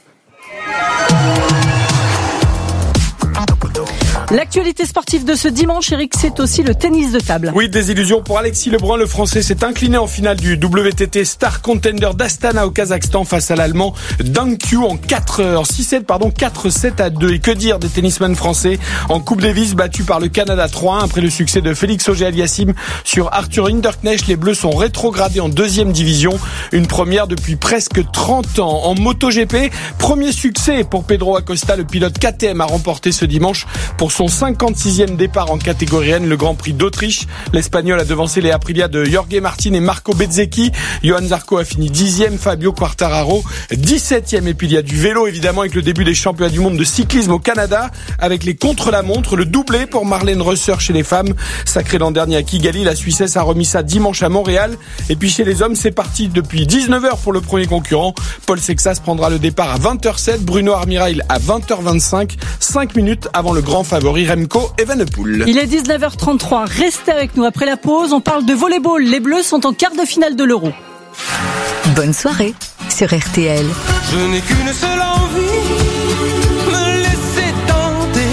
L'actualité sportive de ce dimanche, Eric, c'est aussi le tennis de table. Oui, désillusion pour Alexis Lebrun. Le Français s'est incliné en finale du WTT Star Contender d'Astana au Kazakhstan face à l'Allemand Dang Qiu en 6-7, 4-7-2. Et que dire des tennisman français en Coupe Davis battu par le Canada 3-1 après le succès de Félix Auger-Aliassime sur Arthur Hinderknecht. Les Bleus sont rétrogradés en deuxième division. Une première depuis presque 30 ans. En MotoGP, premier succès pour Pedro Acosta. Le pilote KTM a remporté ce dimanche pour son 56e départ en catégorie N, le Grand Prix d'Autriche. L'Espagnol a devancé les Aprilia de Jorge Martin et Marco Bezzecchi. Johan Zarco a fini 10e, Fabio Quartararo 17e. Et puis il y a du vélo évidemment avec le début des championnats du monde de cyclisme au Canada avec les contre-la-montre, le doublé pour Marlène Reusser chez les femmes. Sacrée l'an dernier à Kigali, la Suissesse a remis ça dimanche à Montréal. Et puis chez les hommes, c'est parti depuis 19h pour le premier concurrent. Paul Sexas prendra le départ à 20h07, Bruno Armirail à 20h25, 5 minutes avant le grand favori Remco Evenepoel. Il est 19h33, restez avec nous après la pause, on parle de volleyball. Les Bleus sont en quart de finale de l'Euro. Bonne soirée sur RTL. Je n'ai qu'une seule envie, me laisser tenter,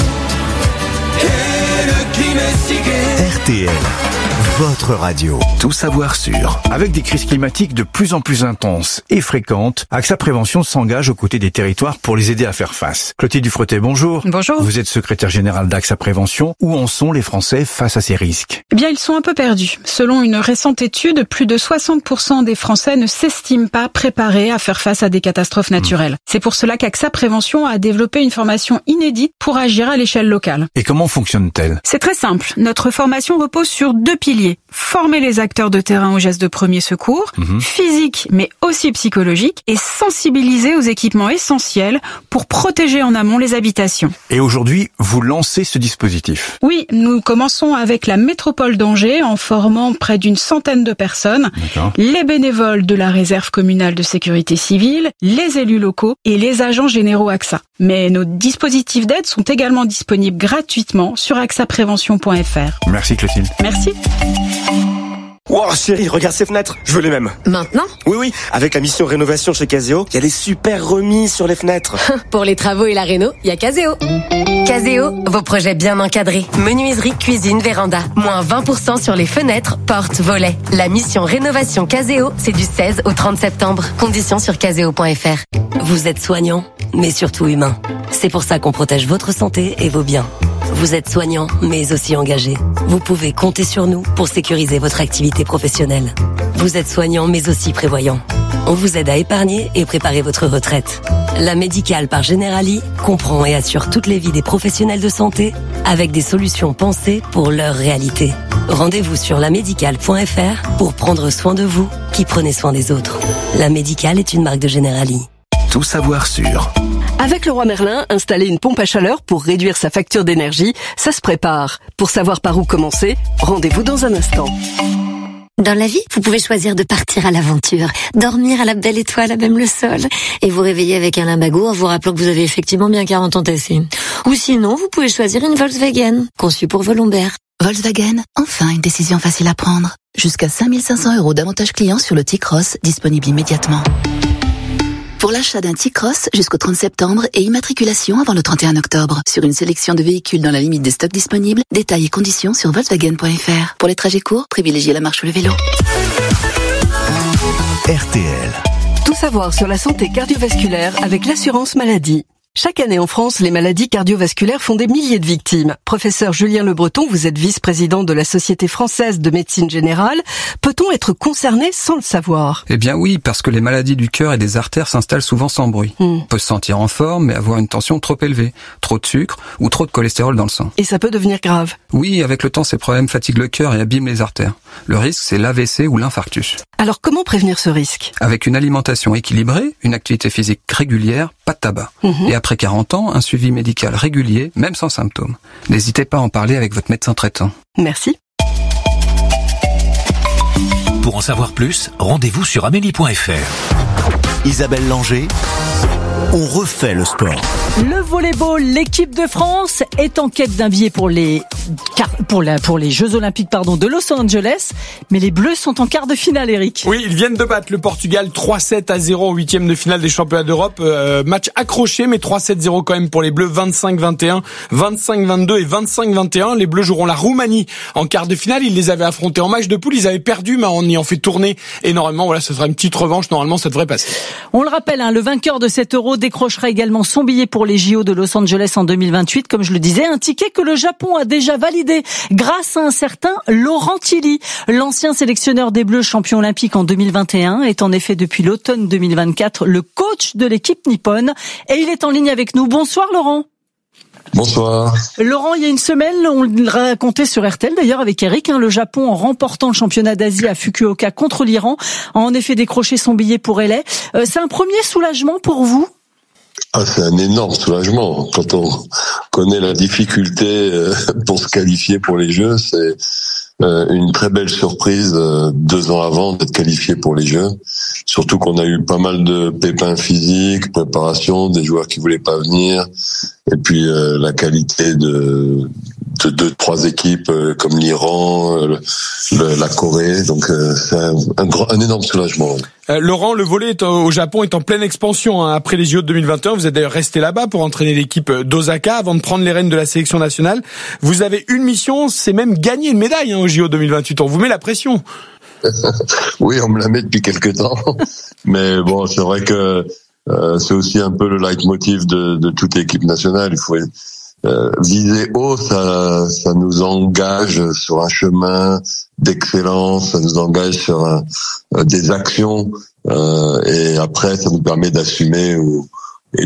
et le crime est si gai. RTL, votre radio. Tout savoir sur. Avec des crises climatiques de plus en plus intenses et fréquentes, AXA Prévention s'engage aux côtés des territoires pour les aider à faire face. Clotilde Dufretet, bonjour. Bonjour. Vous êtes secrétaire générale d'AXA Prévention. Où en sont les Français face à ces risques? Eh bien, ils sont un peu perdus. Selon une récente étude, plus de 60% des Français ne s'estiment pas préparés à faire face à des catastrophes naturelles. C'est pour cela qu'AXA Prévention a développé une formation inédite pour agir à l'échelle locale. Et comment fonctionne-t-elle? C'est très simple. Notre formation repose sur 2 piliers. Former les acteurs de terrain aux gestes de premier secours, physiques mais aussi psychologiques, et sensibiliser aux équipements essentiels pour protéger en amont les habitations. Et aujourd'hui, vous lancez ce dispositif? Oui, nous commençons avec la métropole d'Angers en formant près d'une centaine de personnes, les bénévoles de la réserve communale de sécurité civile, les élus locaux et les agents généraux AXA. Mais nos dispositifs d'aide sont également disponibles gratuitement sur axaprévention.fr. Merci Clotilde. Merci. Wow, chérie, regarde ces fenêtres, je veux les mêmes. Maintenant? Oui, avec la mission rénovation chez Caseo, il y a des super remises sur les fenêtres. Pour les travaux et la réno, il y a Caseo. Caseo, vos projets bien encadrés. Menuiserie, cuisine, véranda. Moins 20% sur les fenêtres, portes, volets. La mission rénovation Caseo, c'est du 16 au 30 septembre. Conditions sur caseo.fr. Vous êtes soignant, mais surtout humain. C'est pour ça qu'on protège votre santé et vos biens. Vous êtes soignant, mais aussi engagé. Vous pouvez compter sur nous pour sécuriser votre activité professionnelle. Vous êtes soignant, mais aussi prévoyant. On vous aide à épargner et préparer votre retraite. La Médicale par Generali comprend et assure toutes les vies des professionnels de santé avec des solutions pensées pour leur réalité. Rendez-vous sur lamédicale.fr pour prendre soin de vous qui prenez soin des autres. La Médicale est une marque de Generali. Tout savoir sur. Avec Leroy Merlin, installer une pompe à chaleur pour réduire sa facture d'énergie, ça se prépare. Pour savoir par où commencer, rendez-vous dans un instant. Dans la vie, vous pouvez choisir de partir à l'aventure, dormir à la belle étoile à même le sol, et vous réveiller avec un lumbago en vous rappelant que vous avez effectivement bien 40 ans tassés. Ou sinon, vous pouvez choisir une Volkswagen, conçue pour vos lombaires. Volkswagen, enfin une décision facile à prendre. Jusqu'à 5 500 € d'avantages clients sur le T-Cross, disponible immédiatement. Pour l'achat d'un T-Cross jusqu'au 30 septembre et immatriculation avant le 31 octobre. Sur une sélection de véhicules dans la limite des stocks disponibles, détails et conditions sur Volkswagen.fr. Pour les trajets courts, privilégiez la marche ou le vélo. RTL. Tout savoir sur la santé cardiovasculaire avec l'assurance maladie. Chaque année en France, les maladies cardiovasculaires font des milliers de victimes. Professeur Julien Le Breton, vous êtes vice-président de la Société française de médecine générale. Peut-on être concerné sans le savoir? Eh bien oui, parce que les maladies du cœur et des artères s'installent souvent sans bruit. On peut se sentir en forme, mais avoir une tension trop élevée, trop de sucre ou trop de cholestérol dans le sang. Et ça peut devenir grave. Oui, avec le temps, ces problèmes fatiguent le cœur et abîment les artères. Le risque, c'est l'AVC ou l'infarctus. Alors comment prévenir ce risque? Avec une alimentation équilibrée, une activité physique régulière, pas de tabac. Et après 40 ans, un suivi médical régulier, même sans symptômes. N'hésitez pas à en parler avec votre médecin traitant. Merci. Pour en savoir plus, rendez-vous sur amélie.fr. Isabelle Langer, on refait le sport. Le volleyball, l'équipe de France est en quête d'un billet pour les Jeux Olympiques de Los Angeles, mais les Bleus sont en quart de finale, Eric. Oui, ils viennent de battre le Portugal 3-7-0 au 8e de finale des championnats d'Europe. Match accroché, mais 3-7-0 quand même pour les Bleus, 25-21, 25-22 et 25-21. Les Bleus joueront la Roumanie en quart de finale. Ils les avaient affrontés en match de poule, ils avaient perdu, mais en ayant fait tourner énormément. Voilà, ce sera une petite revanche. Normalement, ça devrait passer. On le rappelle, le vainqueur de cet Euro décrochera également son billet pour les JO de Los Angeles en 2028. Comme je le disais, un ticket que le Japon a déjà validé grâce à un certain Laurent Tilly. L'ancien sélectionneur des Bleus, champion olympique en 2021, est en effet depuis l'automne 2024 le coach de l'équipe nippone. Et il est en ligne avec nous. Bonsoir Laurent. Bonsoir. Laurent, il y a une semaine, on le racontait sur RTL d'ailleurs avec Eric, le Japon en remportant le championnat d'Asie à Fukuoka contre l'Iran a en effet décroché son billet pour LA. C'est un premier soulagement pour vous? C'est un énorme soulagement. Quand on connaît la difficulté pour se qualifier pour les Jeux, c'est une très belle surprise 2 ans avant d'être qualifié pour les Jeux. Surtout qu'on a eu pas mal de pépins physiques, préparation, des joueurs qui voulaient pas venir, et puis la qualité de 2-3 équipes comme l'Iran, la Corée. Donc c'est un énorme soulagement. Laurent, le volley au Japon est en pleine expansion après les JO de 2021. Vous êtes d'ailleurs resté là-bas pour entraîner l'équipe d'Osaka avant de prendre les rênes de la sélection nationale. Vous avez une mission, c'est même gagner une médaille aux JO 2028. On vous met la pression. Oui, on me la met depuis quelques temps. Mais bon, c'est vrai que c'est aussi un peu le leitmotiv de toute l'équipe nationale. Il faut viser haut, ça nous engage sur un chemin d'excellence, ça nous engage sur des actions, et après ça nous permet d'assumer et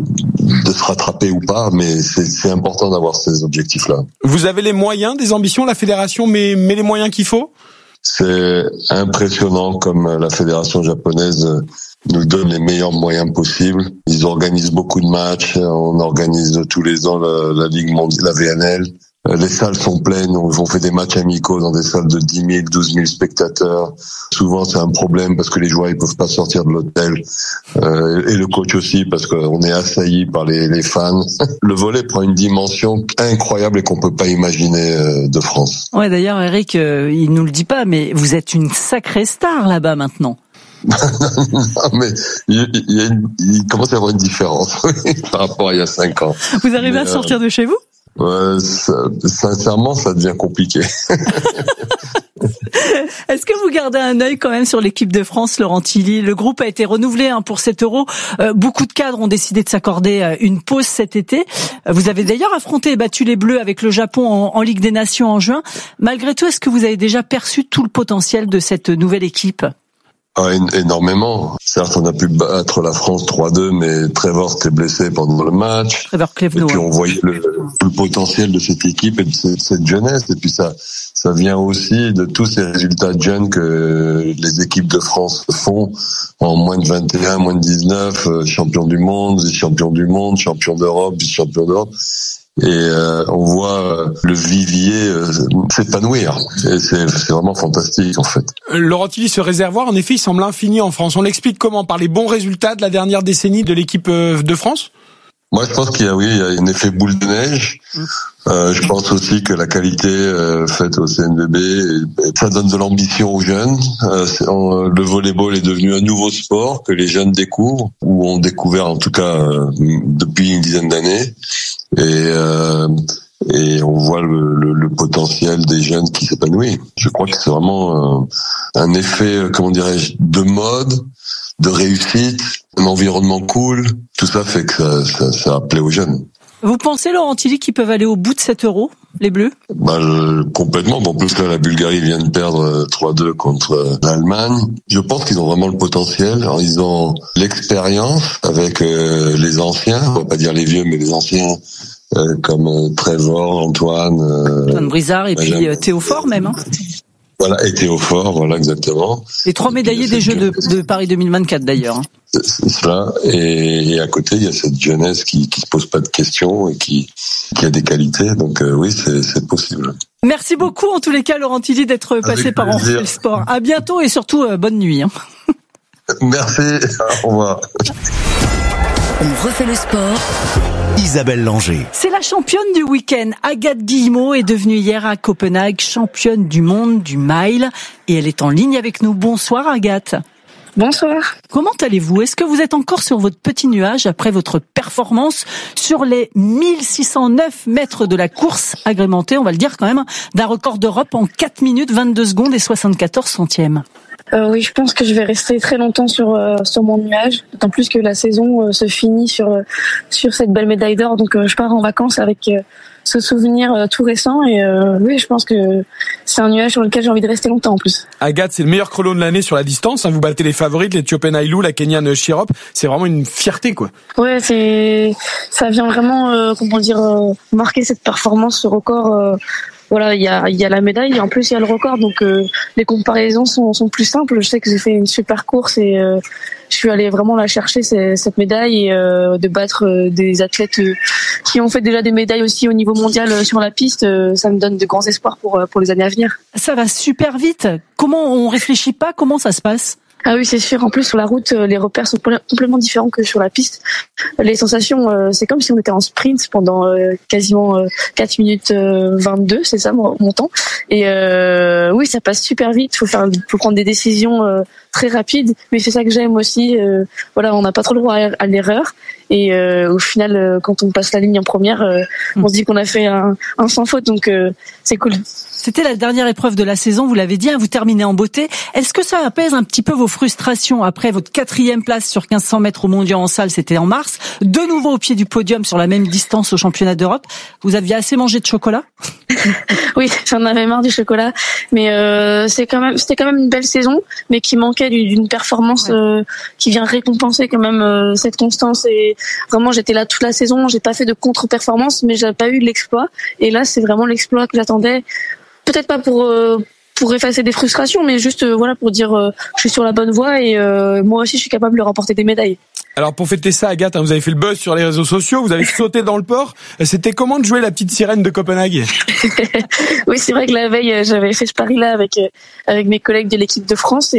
de se rattraper ou pas, mais c'est important d'avoir ces objectifs-là. Vous avez les moyens, des ambitions, la fédération met les moyens qu'il faut? C'est impressionnant comme la fédération japonaise nous donne les meilleurs moyens possibles. Ils organisent beaucoup de matchs, on organise tous les ans la Ligue mondiale, la VNL. Les salles sont pleines, on fait des matchs amicaux dans des salles de 10 000, 12 000 spectateurs. Souvent c'est un problème parce que les joueurs ils peuvent pas sortir de l'hôtel, et le coach aussi parce qu'on est assailli par les fans. Le volley prend une dimension incroyable et qu'on peut pas imaginer de France. Ouais, d'ailleurs Eric, il nous le dit pas, mais vous êtes une sacrée star là-bas maintenant. Non, mais il commence à y avoir une différence par rapport à il y a 5 ans. Vous arrivez à sortir de chez vous? Sincèrement, ça devient compliqué. Est-ce que vous gardez un œil quand même sur l'équipe de France, Laurent Tilly? Le groupe a été renouvelé pour cet Euro. Beaucoup de cadres ont décidé de s'accorder une pause cet été. Vous avez d'ailleurs affronté et battu les Bleus avec le Japon en Ligue des Nations en juin. Malgré tout, est-ce que vous avez déjà perçu tout le potentiel de cette nouvelle équipe? Énormément. Certes, on a pu battre la France 3-2, mais Trevor s'était blessé pendant le match. Trevor Clevenot. Et puis on voyait le potentiel de cette équipe et de cette jeunesse. Et puis ça vient aussi de tous ces résultats de jeunes que les équipes de France font en moins de 21, moins de 19, champion du monde, vice-champion du monde, champion d'Europe, vice-champion d'Europe. Et on voit le vivier s'épanouir. Et c'est vraiment fantastique, en fait. Laurent Tilly, ce réservoir, en effet, il semble infini en France. On l'explique comment? Par les bons résultats de la dernière décennie de l'équipe de France? Moi, je pense qu'il y a un effet boule de neige. Je pense aussi que la qualité faite au CNVB, ça donne de l'ambition aux jeunes. Le volleyball est devenu un nouveau sport que les jeunes découvrent, ou ont découvert en tout cas depuis une dizaine d'années. Et on voit le potentiel des jeunes qui s'épanouit. Je crois que c'est vraiment un effet, comment dirais-je, de mode, de réussite, un environnement cool. Tout ça fait que ça plaît aux jeunes. Vous pensez, Laurent Tilly, qu'ils peuvent aller au bout de cet Euro, les Bleus? Complètement. Bon, en plus, là, la Bulgarie vient de perdre 3-2 contre l'Allemagne. Je pense qu'ils ont vraiment le potentiel. Alors, ils ont l'expérience avec les anciens, on va pas dire les vieux, mais les anciens, comme Trevor, Antoine Brizard et puis Théophore même. Hein. Voilà, et Théophore, voilà, exactement. Les 3 médaillés des Jeux de Paris 2024 d'ailleurs. C'est cela. Et à côté, il y a cette jeunesse qui se pose pas de questions et qui a des qualités. Donc oui, c'est possible. Merci beaucoup en tous les cas, Laurent Tilly, d'être passé par On refait le sport. À bientôt et surtout bonne nuit. Hein. Merci. Au revoir. On refait le sport. Isabelle Langer. C'est la championne du week-end. Agathe Guillemot est devenue hier à Copenhague championne du monde du mile et elle est en ligne avec nous. Bonsoir Agathe. Bonsoir. Comment allez-vous? Est-ce que vous êtes encore sur votre petit nuage après votre performance sur les 1609 mètres de la course agrémentée, on va le dire quand même, d'un record d'Europe en 4 minutes 22 secondes et 74 centièmes? Oui, je pense que je vais rester très longtemps sur mon nuage, d'autant plus que la saison se finit sur cette belle médaille d'or. Donc je pars en vacances avec ce souvenir tout récent et oui, je pense que c'est un nuage sur lequel j'ai envie de rester longtemps en plus. Agathe, c'est le meilleur chrono de l'année sur la distance. Vous battez les favorites, l'Éthiopienne Ailou, la Kenyane Chirop. C'est vraiment une fierté, quoi. Ouais, ça vient vraiment marquer cette performance, ce record. Voilà, il y a la médaille et en plus il y a le record, donc les comparaisons sont plus simples. Je sais que j'ai fait une super course et je suis allée vraiment la chercher cette médaille et de battre des athlètes qui ont fait déjà des médailles aussi au niveau mondial sur la piste. Ça me donne de grands espoirs pour les années à venir. Ça va super vite. Comment on réfléchit pas? Comment ça se passe? Ah oui, c'est sûr. En plus, sur la route, les repères sont complètement différents que sur la piste. Les sensations, c'est comme si on était en sprint pendant quasiment 4 minutes 22, c'est ça mon temps. Et oui, ça passe super vite. Faut prendre des décisions très rapides, mais c'est ça que j'aime aussi. Voilà, on n'a pas trop le droit à l'erreur. Et au final, quand on passe la ligne en première, on se dit qu'on a fait un sans faute, donc c'est cool. C'était la dernière épreuve de la saison, vous l'avez dit, vous terminez en beauté. Est-ce que ça apaise un petit peu vos frustrations après votre 4e place sur 1500 mètres au mondial en salle, c'était en mars, de nouveau au pied du podium sur la même distance au championnat d'Europe? Vous aviez assez mangé de chocolat? Oui, j'en avais marre du chocolat, mais c'était quand même une belle saison, mais qui manquait d'une performance qui vient récompenser quand même cette constance. Et vraiment, j'étais là toute la saison, j'ai pas fait de contre-performance, mais j'ai pas eu l'exploit. Et là, c'est vraiment l'exploit que j'attendais. Peut-être pas pour effacer des frustrations, mais juste voilà pour dire je suis sur la bonne voie et moi aussi je suis capable de remporter des médailles. Alors pour fêter ça, Agathe, vous avez fait le buzz sur les réseaux sociaux, vous avez sauté dans le port. C'était comment de jouer la petite sirène de Copenhague? Oui, c'est vrai que la veille j'avais fait ce pari-là avec mes collègues de l'équipe de France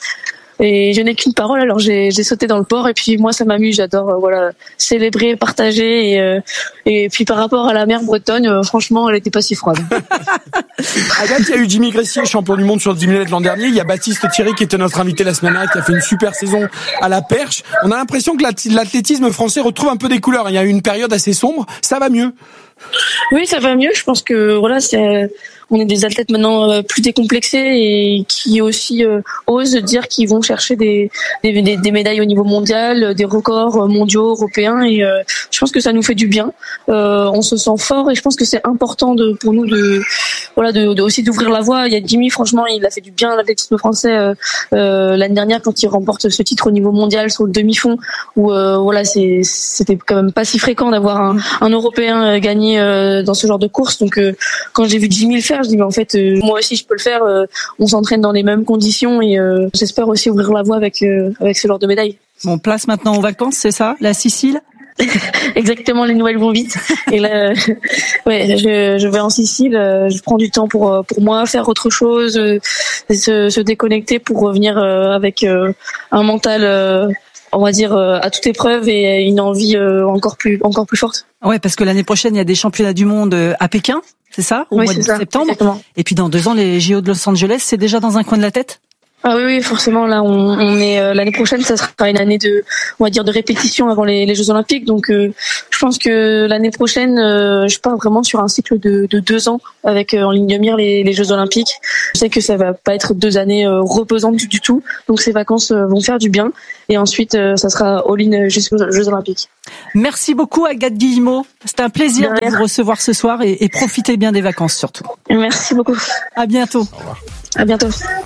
et je n'ai qu'une parole, alors j'ai sauté dans le port et puis moi ça m'amuse, j'adore célébrer, partager et puis par rapport à la mer bretonne, franchement elle était pas si froide. Agathe, il y a eu Jimmy Gressier, champion du monde sur le 10 000 mètres l'an dernier, il y a Baptiste Thierry qui était notre invité la semaine dernière, qui a fait une super saison à la perche. On a l'impression que l'athlétisme français retrouve un peu des couleurs, il y a eu une période assez sombre, ça va mieux. Oui, ça va mieux. Je pense que on est des athlètes maintenant plus décomplexés et qui aussi osent dire qu'ils vont chercher des médailles au niveau mondial, des records mondiaux, européens. Et je pense que ça nous fait du bien. On se sent fort et je pense que c'est important pour nous de aussi d'ouvrir la voie. Il y a Jimmy, franchement, il a fait du bien à l'athlétisme français l'année dernière quand il remporte ce titre au niveau mondial sur le demi-fond. Où c'était quand même pas si fréquent d'avoir un Européen gagné dans ce genre de course. Donc quand j'ai vu Jimmy le faire, je dis mais en fait moi aussi je peux le faire. On s'entraîne dans les mêmes conditions et j'espère aussi ouvrir la voie avec ce genre de médaille. Bon, place maintenant aux vacances, c'est ça, la Sicile? Exactement, les nouvelles vont vite. Et là, je vais en Sicile. Je prends du temps pour moi, faire autre chose, se déconnecter pour revenir avec un mental, on va dire, à toute épreuve et une envie encore plus forte. Ouais, parce que l'année prochaine, il y a des championnats du monde à Pékin, c'est ça, au mois de septembre. Exactement. Et puis dans 2 ans, les JO de Los Angeles, c'est déjà dans un coin de la tête? Ah oui, forcément. Là, on est l'année prochaine, ça sera une année de répétition avant les Jeux Olympiques. Donc, je pense que l'année prochaine, je pars vraiment sur un cycle de 2 ans avec en ligne de mire les Jeux Olympiques. Je sais que ça va pas être 2 années reposantes du tout. Donc, ces vacances vont faire du bien. Et ensuite, ça sera all-in jusqu'aux Jeux Olympiques. Merci beaucoup, Agathe Guillemot. C'était un plaisir de vous recevoir ce soir et profitez bien des vacances surtout. Merci beaucoup. À bientôt. Au revoir. À bientôt.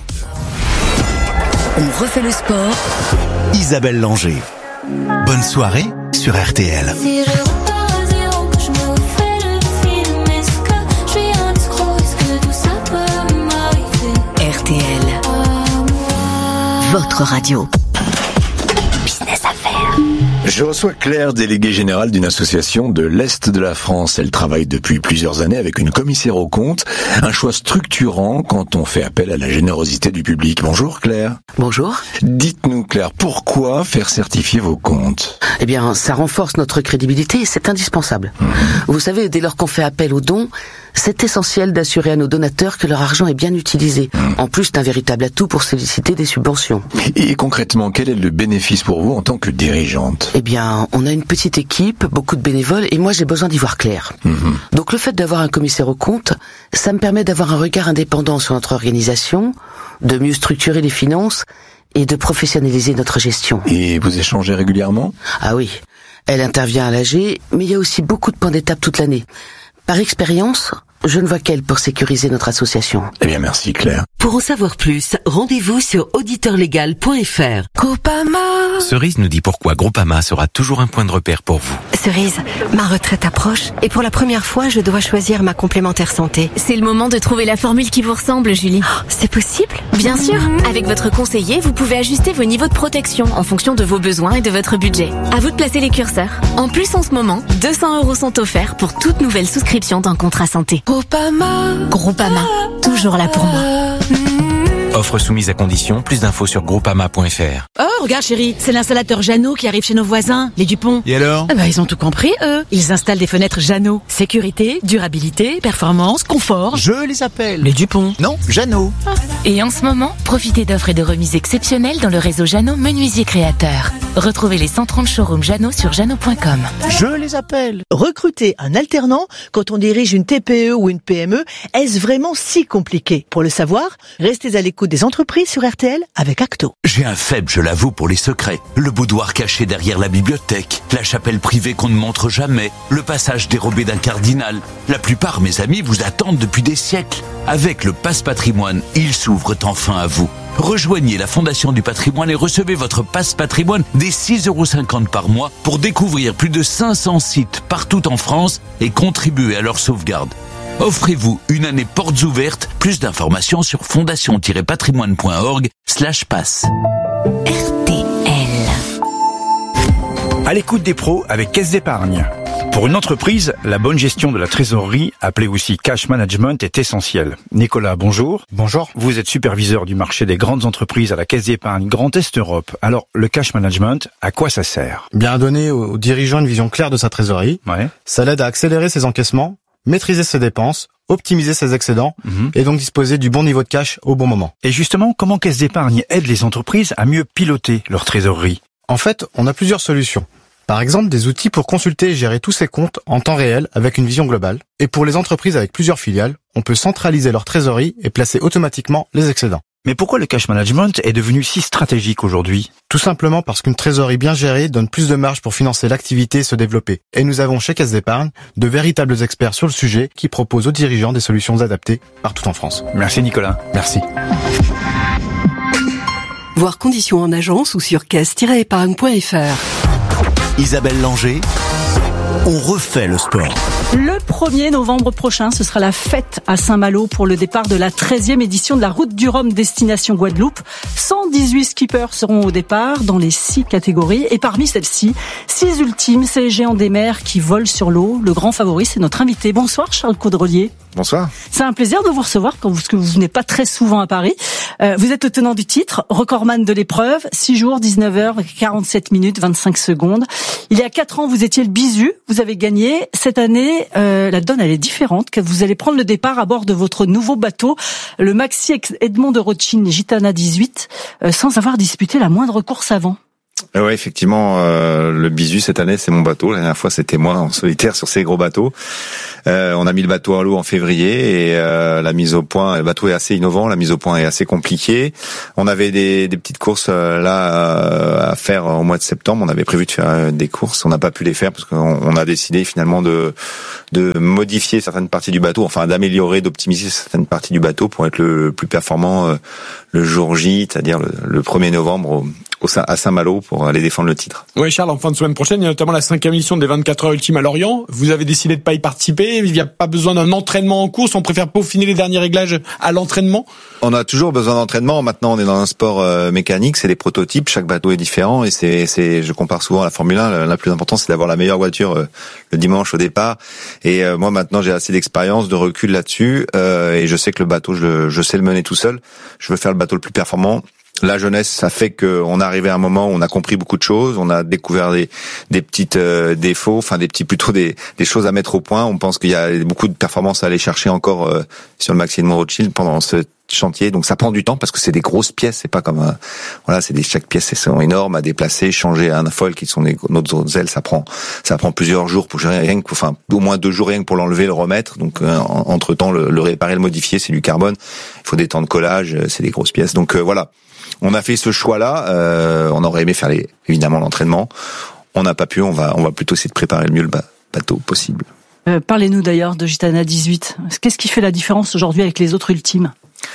On refait le sport. Isabelle Langer. Bonne soirée sur RTL. Si je repars à zéro, que je me refais le film, est-ce que je suis un escroc, est-ce que tout ça peut m'arriver? RTL. Votre radio. Business Affaires. Je reçois Claire, déléguée générale d'une association de l'Est de la France. Elle travaille depuis plusieurs années avec une commissaire aux comptes, un choix structurant quand on fait appel à la générosité du public. Bonjour Claire. Bonjour. Dites-nous Claire, pourquoi faire certifier vos comptes? Eh bien, ça renforce notre crédibilité et c'est indispensable. Vous savez, dès lors qu'on fait appel aux dons, c'est essentiel d'assurer à nos donateurs que leur argent est bien utilisé. En plus d'un véritable atout pour solliciter des subventions. Et concrètement, quel est le bénéfice pour vous en tant que dirigeante? Eh bien, on a une petite équipe, beaucoup de bénévoles, et moi j'ai besoin d'y voir clair. Donc le fait d'avoir un commissaire aux comptes, ça me permet d'avoir un regard indépendant sur notre organisation, de mieux structurer les finances et de professionnaliser notre gestion. Et vous échangez régulièrement? Ah oui, elle intervient à l'AG, mais il y a aussi beaucoup de points d'étape toute l'année. Par expérience, je ne vois qu'elle pour sécuriser notre association. Eh bien, merci Claire. Pour en savoir plus, rendez-vous sur auditeurlegal.fr. Groupama. Cerise nous dit pourquoi Groupama sera toujours un point de repère pour vous. Cerise, ma retraite approche et pour la première fois, je dois choisir ma complémentaire santé. C'est le moment de trouver la formule qui vous ressemble, Julie. Oh, c'est possible? Bien sûr. Avec votre conseiller, vous pouvez ajuster vos niveaux de protection en fonction de vos besoins et de votre budget. À vous de placer les curseurs. En plus, en ce moment, 200 € sont offerts pour toute nouvelle souscription d'un contrat santé. Groupama, toujours là pour moi. Offre soumise à condition, plus d'infos sur groupama.fr. Oh, regarde chérie, c'est l'installateur Jeannot qui arrive chez nos voisins, les Dupont. Et alors? Ils ont tout compris, eux. Ils installent des fenêtres Jeannot. Sécurité, durabilité, performance, confort. Je les appelle. Les Dupont. Non, Jeannot. Et en ce moment, profitez d'offres et de remises exceptionnelles dans le réseau Jeannot Menuisier Créateur. Retrouvez les 130 showrooms Jeannot sur jeannot.com. Je les appelle. Recruter un alternant quand on dirige une TPE ou une PME, est-ce vraiment si compliqué? Pour le savoir, restez à l'écoute des entreprises sur RTL avec Acto. J'ai un faible, je l'avoue, pour les secrets. Le boudoir caché derrière la bibliothèque, la chapelle privée qu'on ne montre jamais, le passage dérobé d'un cardinal. La plupart, mes amis, vous attendent depuis des siècles. Avec le Passe Patrimoine, ils s'ouvrent enfin à vous. Rejoignez la Fondation du Patrimoine et recevez votre Passe Patrimoine des 6,50 € par mois pour découvrir plus de 500 sites partout en France et contribuer à leur sauvegarde. Offrez-vous une année portes ouvertes. Plus d'informations sur fondation-patrimoine.org/passe. RTL. À l'écoute des pros avec Caisse d'Épargne. Pour une entreprise, la bonne gestion de la trésorerie, appelée aussi cash management, est essentielle. Nicolas, bonjour. Bonjour. Vous êtes superviseur du marché des grandes entreprises à la Caisse d'Épargne Grand Est Europe. Alors, le cash management, à quoi ça sert? Bien donner aux dirigeants une vision claire de sa trésorerie. Ouais. Ça l'aide à accélérer ses encaissements, maîtriser ses dépenses, optimiser ses excédents et donc disposer du bon niveau de cash au bon moment. Et justement, comment Caisse d'Épargne aide les entreprises à mieux piloter leur trésorerie? En fait, on a plusieurs solutions. Par exemple, des outils pour consulter et gérer tous ces comptes en temps réel avec une vision globale. Et pour les entreprises avec plusieurs filiales, on peut centraliser leur trésorerie et placer automatiquement les excédents. Mais pourquoi le cash management est devenu si stratégique aujourd'hui? Tout simplement parce qu'une trésorerie bien gérée donne plus de marge pour financer l'activité et se développer. Et nous avons chez Caisse d'Épargne de véritables experts sur le sujet qui proposent aux dirigeants des solutions adaptées partout en France. Merci Nicolas. Merci. Voir conditions en agence ou sur caisse-épargne.fr. Isabelle Langer, on refait le sport. Le 1er novembre prochain, ce sera la fête à Saint-Malo pour le départ de la 13e édition de la Route du Rhum destination Guadeloupe. 118 skippers seront au départ dans les 6 catégories. Et parmi celles-ci, 6 ultimes, ces géants des mers qui volent sur l'eau. Le grand favori, c'est notre invité. Bonsoir Charles Caudrelier. Bonsoir. C'est un plaisir de vous recevoir parce que vous venez pas très souvent à Paris. Vous êtes le tenant du titre, recordman de l'épreuve, 6 jours, 19h, 47 minutes, 25 secondes. Il y a 4 ans, vous étiez le bisu, vous avez gagné. Cette année, la donne, elle est différente. Vous allez prendre le départ à bord de votre nouveau bateau, le Maxi Edmond de Rothschild Gitana 18, sans avoir disputé la moindre course avant. Ouais, effectivement, le bisu cette année, c'est mon bateau. La dernière fois, c'était moi en solitaire sur ces gros bateaux. On a mis le bateau à l'eau en février et la mise au point, le bateau est assez innovant, la mise au point est assez compliquée. On avait des petites courses là à faire au mois de septembre. On avait prévu de faire des courses, on n'a pas pu les faire parce qu'on a décidé finalement de modifier certaines parties du bateau, enfin d'améliorer, d'optimiser certaines parties du bateau pour être le plus performant le jour J, c'est-à-dire le 1er novembre à Saint-Malo pour aller défendre le titre. Oui, Charles, en fin de semaine prochaine, il y a notamment la 5e édition des 24 heures ultimes à Lorient. Vous avez décidé de pas y participer. Il n'y a pas besoin d'un entraînement en course. On préfère peaufiner les derniers réglages à l'entraînement. On a toujours besoin d'entraînement. Maintenant, on est dans un sport mécanique. C'est des prototypes. Chaque bateau est différent et je compare souvent à la Formule 1. La plus importante, c'est d'avoir la meilleure voiture le dimanche au départ. Et moi, maintenant, j'ai assez d'expérience, de recul là-dessus. Et je sais que le bateau, je sais le mener tout seul. Je veux faire le bateau le plus performant. La jeunesse, ça fait qu'on est arrivé à un moment où on a compris beaucoup de choses, on a découvert des petites défauts, enfin des choses à mettre au point. On pense qu'il y a beaucoup de performances à aller chercher encore sur le Maxi Edmond Rothschild pendant ce chantier. Donc ça prend du temps parce que c'est des grosses pièces, c'est pas comme chaque pièce sont énormes à déplacer, changer un foil qui sont nos autres ailes, ça prend plusieurs jours pour gérer au moins 2 jours rien que pour l'enlever, le remettre. Donc entre-temps le réparer, le modifier, c'est du carbone. Il faut des temps de collage, c'est des grosses pièces. Donc voilà. On a fait ce choix-là. On aurait aimé faire évidemment l'entraînement. On n'a pas pu. On va plutôt essayer de préparer le mieux le bateau possible. Parlez-nous d'ailleurs de Gitana 18. Qu'est-ce qui fait la différence aujourd'hui avec les autres ultimes ?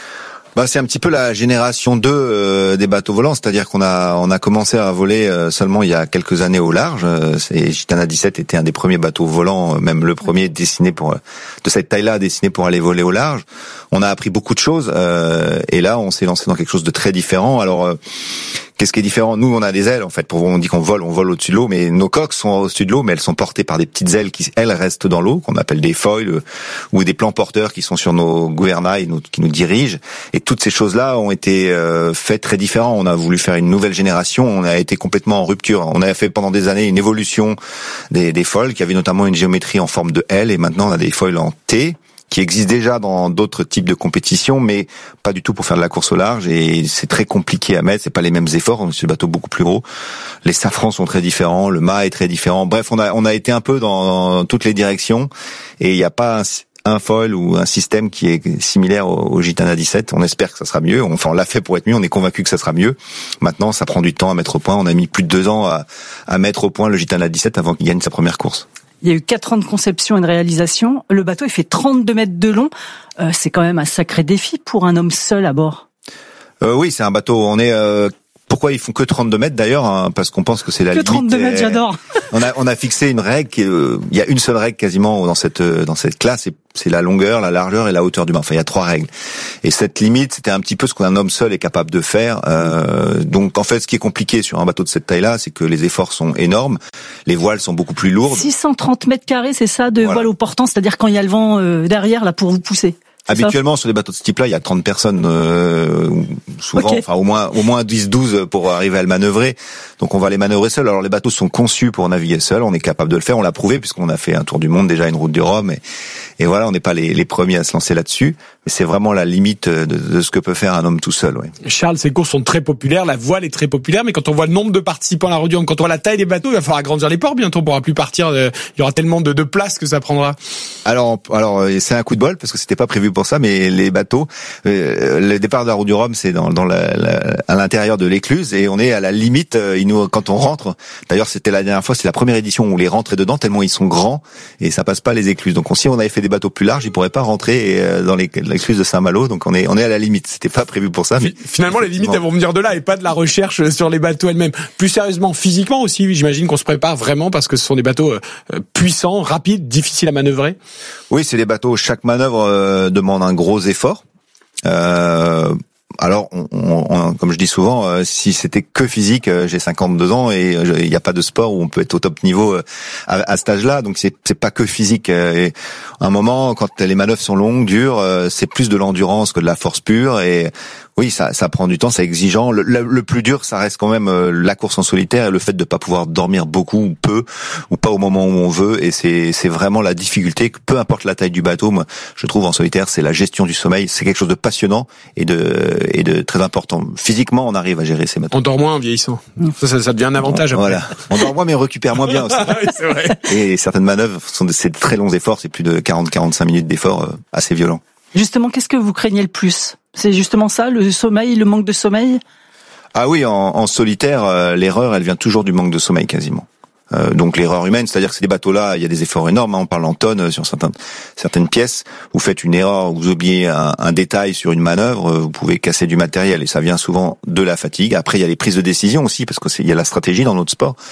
C'est un petit peu la génération 2 des bateaux volants, c'est-à-dire qu'on a commencé à voler seulement il y a quelques années au large. Gitana 17 était un des premiers bateaux volants, même le premier de cette taille-là destiné pour aller voler au large. On a appris beaucoup de choses et là on s'est lancé dans quelque chose de très différent. Alors qu'est-ce qui est différent ? Nous, on a des ailes, en fait. On dit qu'on vole au-dessus de l'eau, mais nos coques sont au-dessus de l'eau, mais elles sont portées par des petites ailes qui, elles, restent dans l'eau, qu'on appelle des foils, ou des plans porteurs qui sont sur nos gouvernails, qui nous dirigent. Et toutes ces choses-là ont été faites très différents. On a voulu faire une nouvelle génération, on a été complètement en rupture. On a fait pendant des années une évolution des foils, qui avaient notamment une géométrie en forme de L, et maintenant on a des foils en T, qui existe déjà dans d'autres types de compétitions, mais pas du tout pour faire de la course au large, et c'est très compliqué à mettre, c'est pas les mêmes efforts, c'est le bateau beaucoup plus gros. Les safrans sont très différents, le mât est très différent. Bref, on a été un peu dans toutes les directions, et il n'y a pas un foil ou un système qui est similaire au Gitana 17. On espère que ça sera mieux. Enfin, on l'a fait pour être mieux. On est convaincu que ça sera mieux. Maintenant, ça prend du temps à mettre au point. On a mis plus de 2 ans à mettre au point le Gitana 17 avant qu'il gagne sa première course. Il y a eu 4 ans de conception et de réalisation. Le bateau, il fait 32 mètres de long. C'est quand même un sacré défi pour un homme seul à bord. Oui, c'est un bateau. Pourquoi ils font que 32 mètres d'ailleurs, parce qu'on pense que c'est la limite. Que 32 mètres, j'adore. On a fixé une règle. Il y a une seule règle quasiment dans cette classe. C'est la longueur, la largeur et la hauteur du mât. Enfin, il y a 3 règles. Et cette limite, c'était un petit peu ce qu'un homme seul est capable de faire. Donc, en fait, ce qui est compliqué sur un bateau de cette taille-là, c'est que les efforts sont énormes. Les voiles sont beaucoup plus lourdes. 630 mètres carrés, c'est ça, de voile au portant, c'est-à-dire quand il y a le vent derrière là pour vous pousser. Habituellement, sur les bateaux de ce type-là, il y a 30 personnes, souvent, enfin, au moins 10-12 pour arriver à le manœuvrer. Donc, on va les manœuvrer seuls. Alors, les bateaux sont conçus pour naviguer seuls. On est capable de le faire. On l'a prouvé puisqu'on a fait un tour du monde, déjà une route du Rhum. voilà, on n'est pas les premiers à se lancer là-dessus, mais c'est vraiment la limite de ce que peut faire un homme tout seul. Ouais. Charles, ces courses sont très populaires, la voile est très populaire, mais quand on voit le nombre de participants à la Route du Rhum, quand on voit la taille des bateaux, il va falloir agrandir les ports bientôt, on pourra plus partir, il y aura tellement de place que ça prendra. Alors c'est un coup de bol parce que c'était pas prévu pour ça, mais les bateaux, le départ de la Route du Rhum, c'est à l'intérieur de l'écluse et on est à la limite. Quand on rentre, d'ailleurs c'était la dernière fois, c'est la première édition où on les rentrait dedans tellement ils sont grands et ça passe pas les écluses. Donc si on avait fait des bateaux plus larges, ils pourraient pas rentrer dans l'écluse de Saint-Malo. Donc on est à la limite. C'était pas prévu pour ça. Mais finalement les limites elles vont venir de là et pas de la recherche sur les bateaux elles-mêmes. Plus sérieusement, physiquement aussi, j'imagine qu'on se prépare vraiment parce que ce sont des bateaux puissants, rapides, difficiles à manœuvrer. Oui, c'est des bateaux. Chaque manœuvre demande un gros effort. Alors, comme je dis souvent, si c'était que physique, j'ai 52 ans et il n'y a pas de sport où on peut être au top niveau à cet âge-là. Donc c'est pas que physique. Et à un moment, quand les manœuvres sont longues, dures, c'est plus de l'endurance que de la force pure. Et oui, ça prend du temps, c'est exigeant. Le plus dur, ça reste quand même la course en solitaire et le fait de pas pouvoir dormir beaucoup ou peu ou pas au moment où on veut. Et c'est vraiment la difficulté. Peu importe la taille du bateau, moi, je trouve en solitaire, c'est la gestion du sommeil. C'est quelque chose de passionnant et de très important. Physiquement, on arrive à gérer ces bateaux. On dort moins en vieillissant. Ça devient un avantage. Après. Voilà. On dort moins, mais on récupère moins bien aussi. Oui, c'est vrai. Et certaines manœuvres c'est de très longs efforts. C'est plus de 40-45 minutes d'efforts assez violents. Justement, qu'est-ce que vous craignez le plus ? C'est justement ça, le sommeil, le manque de sommeil ? Ah oui, en solitaire, l'erreur, elle vient toujours du manque de sommeil quasiment. Donc l'erreur humaine, c'est-à-dire que ces bateaux-là, il y a des efforts énormes, on parle en tonnes sur certaines pièces. Vous faites une erreur, vous oubliez un détail sur une manœuvre, vous pouvez casser du matériel et ça vient souvent de la fatigue. Après, il y a les prises de décision aussi parce qu'il y a la stratégie dans notre sport,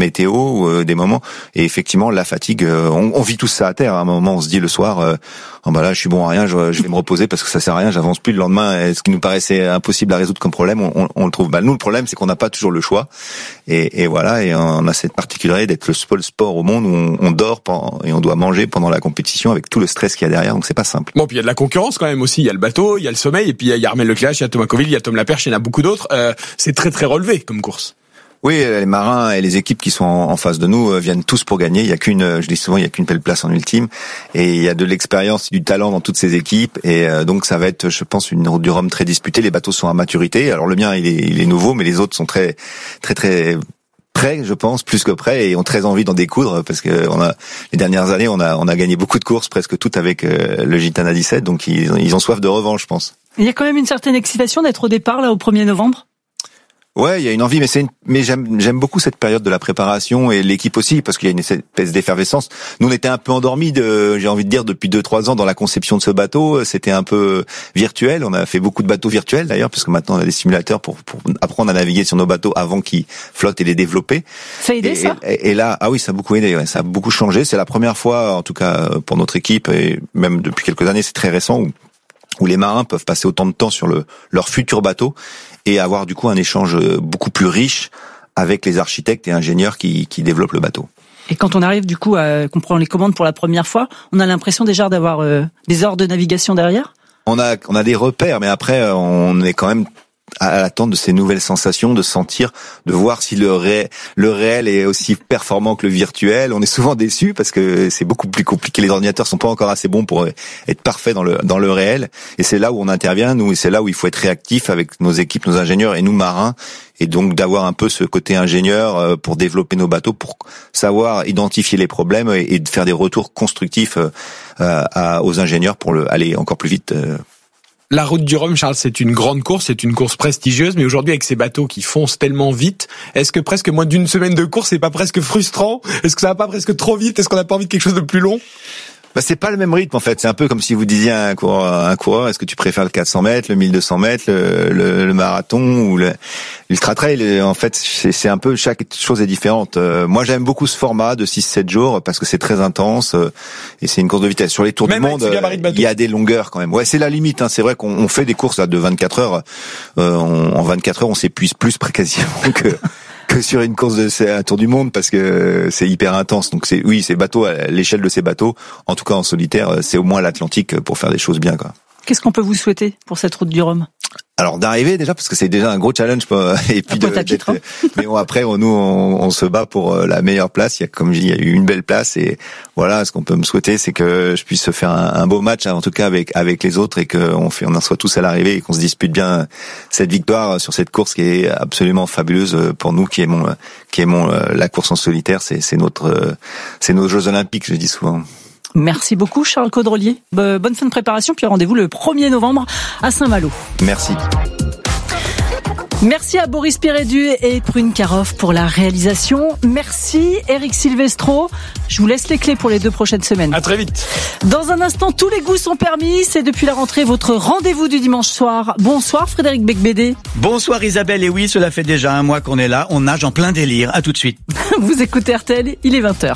météo, des moments. Et effectivement, la fatigue, on vit tous ça à terre. À un moment, on se dit le soir, là, je suis bon à rien, je vais me reposer parce que ça sert à rien, j'avance plus le lendemain. Ce qui nous paraissait impossible à résoudre comme problème, on le trouve. Nous, le problème, c'est qu'on n'a pas toujours le choix. Et voilà, et on a cette particularité d'être le seul sport au monde où on dort et on doit manger pendant la compétition avec tout le stress qu'il y a derrière, donc c'est pas simple. Bon, puis il y a de la concurrence quand même aussi. Il y a le bateau, il y a le sommeil, et puis il y a Armel Lecléache, il y a Thomas Coville, il y a Tom Laperche, il y en a beaucoup d'autres. C'est très très relevé comme course. Oui, les marins et les équipes qui sont en face de nous viennent tous pour gagner. Il y a qu'une belle place en ultime, et il y a de l'expérience et du talent dans toutes ces équipes. Et donc ça va être, je pense, une Route du Rhum très disputée. Les bateaux sont à maturité. Alors le mien, il est nouveau, mais les autres sont très très très prêts, je pense, plus que prêts, et ont très envie d'en découdre parce que les dernières années, on a gagné beaucoup de courses, presque toutes avec le Gitana 17. Donc ils ont soif de revanche, je pense. Il y a quand même une certaine excitation d'être au départ là au 1er novembre. Ouais, il y a une envie, mais j'aime beaucoup cette période de la préparation et l'équipe aussi, parce qu'il y a une espèce d'effervescence. Nous, on était un peu endormis j'ai envie de dire, depuis 2-3 ans dans la conception de ce bateau. C'était un peu virtuel. On a fait beaucoup de bateaux virtuels d'ailleurs, parce que maintenant on a des simulateurs pour apprendre à naviguer sur nos bateaux avant qu'ils flottent et les développer. Ça a aidé ça? Et là, ah oui, ça a beaucoup aidé. Ouais, ça a beaucoup changé. C'est la première fois, en tout cas pour notre équipe, et même depuis quelques années, c'est très récent où les marins peuvent passer autant de temps sur leur futur bateau et avoir du coup un échange beaucoup plus riche avec les architectes et ingénieurs qui développent le bateau. Et quand on arrive du coup qu'on prend les commandes pour la première fois, on a l'impression déjà d'avoir des ordres de navigation derrière ? On a des repères, mais après on est quand même à l'attente de ces nouvelles sensations, de sentir, de voir si le réel est aussi performant que le virtuel. On est souvent déçus parce que c'est beaucoup plus compliqué. Les ordinateurs sont pas encore assez bons pour être parfaits dans le réel. Et c'est là où on intervient, nous, et c'est là où il faut être réactif avec nos équipes, nos ingénieurs et nous marins. Et donc d'avoir un peu ce côté ingénieur pour développer nos bateaux, pour savoir identifier les problèmes et de faire des retours constructifs aux ingénieurs pour aller encore plus vite. La Route du Rhum, Charles, c'est une grande course, c'est une course prestigieuse, mais aujourd'hui avec ces bateaux qui foncent tellement vite, est-ce que presque moins d'une semaine de course, c'est pas presque frustrant ? Est-ce que ça va pas presque trop vite ? Est-ce qu'on n'a pas envie de quelque chose de plus long ? C'est pas le même rythme en fait. C'est un peu comme si vous disiez à un coureur, est-ce que tu préfères le 400 mètres, le 1200 mètres, le marathon ou l'ultra trail. En fait, c'est un peu, chaque chose est différente. Moi, j'aime beaucoup ce format de 6-7 jours parce que c'est très intense et c'est une course de vitesse. Sur les tours du monde, il y a des longueurs quand même. Ouais, c'est la limite. C'est vrai qu'on fait des courses là de 24 heures. En 24 heures, on s'épuise plus quasiment que sur une course un tour du monde parce que c'est hyper intense. Donc ces bateaux, à l'échelle de ces bateaux, en tout cas en solitaire, c'est au moins l'Atlantique pour faire des choses bien, quoi. Qu'est-ce qu'on peut vous souhaiter pour cette Route du Rhum ? Alors d'arriver déjà parce que c'est déjà un gros challenge et puis mais bon, après on se bat pour la meilleure place. Il y a eu une belle place et voilà, ce qu'on peut me souhaiter c'est que je puisse faire un beau match en tout cas avec les autres et qu'on en soit tous à l'arrivée et qu'on se dispute bien cette victoire sur cette course qui est absolument fabuleuse pour nous qui aimons la course en solitaire. C'est nos Jeux Olympiques, je dis souvent. Merci beaucoup Charles Caudrelier. Bonne fin de préparation, puis rendez-vous le 1er novembre à Saint-Malo. Merci. Merci à Boris Pirédu et Prune Karoff pour la réalisation. Merci Eric Silvestro. Je vous laisse les clés pour les 2 prochaines semaines. À très vite. Dans un instant, tous les goûts sont permis. C'est depuis la rentrée votre rendez-vous du dimanche soir. Bonsoir Frédéric Becbédé. Bonsoir Isabelle. Et oui, cela fait déjà un mois qu'on est là. On nage en plein délire. À tout de suite. Vous écoutez RTL, il est 20h.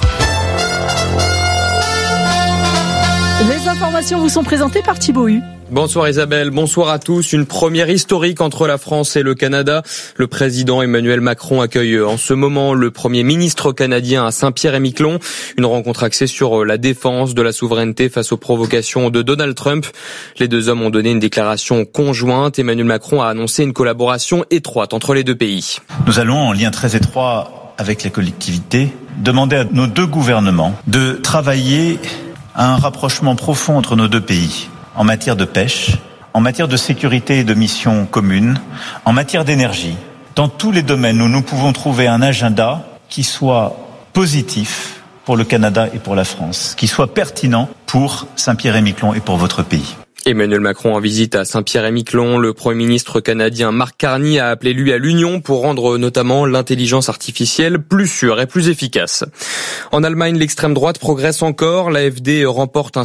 Les informations vous sont présentées par Thibaut Hu. Bonsoir Isabelle, bonsoir à tous. Une première historique entre la France et le Canada. Le président Emmanuel Macron accueille en ce moment le premier ministre canadien à Saint-Pierre-et-Miquelon. Une rencontre axée sur la défense de la souveraineté face aux provocations de Donald Trump. Les 2 hommes ont donné une déclaration conjointe. Emmanuel Macron a annoncé une collaboration étroite entre les 2 pays. Nous allons, en lien très étroit avec les collectivités, demander à nos 2 gouvernements de travailler à un rapprochement profond entre nos 2 pays, en matière de pêche, en matière de sécurité et de missions communes, en matière d'énergie. Dans tous les domaines où nous pouvons trouver un agenda qui soit positif pour le Canada et pour la France, qui soit pertinent pour Saint-Pierre-et-Miquelon et pour votre pays. Emmanuel Macron en visite à Saint-Pierre-et-Miquelon. Le Premier ministre canadien Mark Carney a appelé lui à l'union pour rendre notamment l'intelligence artificielle plus sûre et plus efficace. En Allemagne, l'extrême droite progresse encore. L'AfD remporte un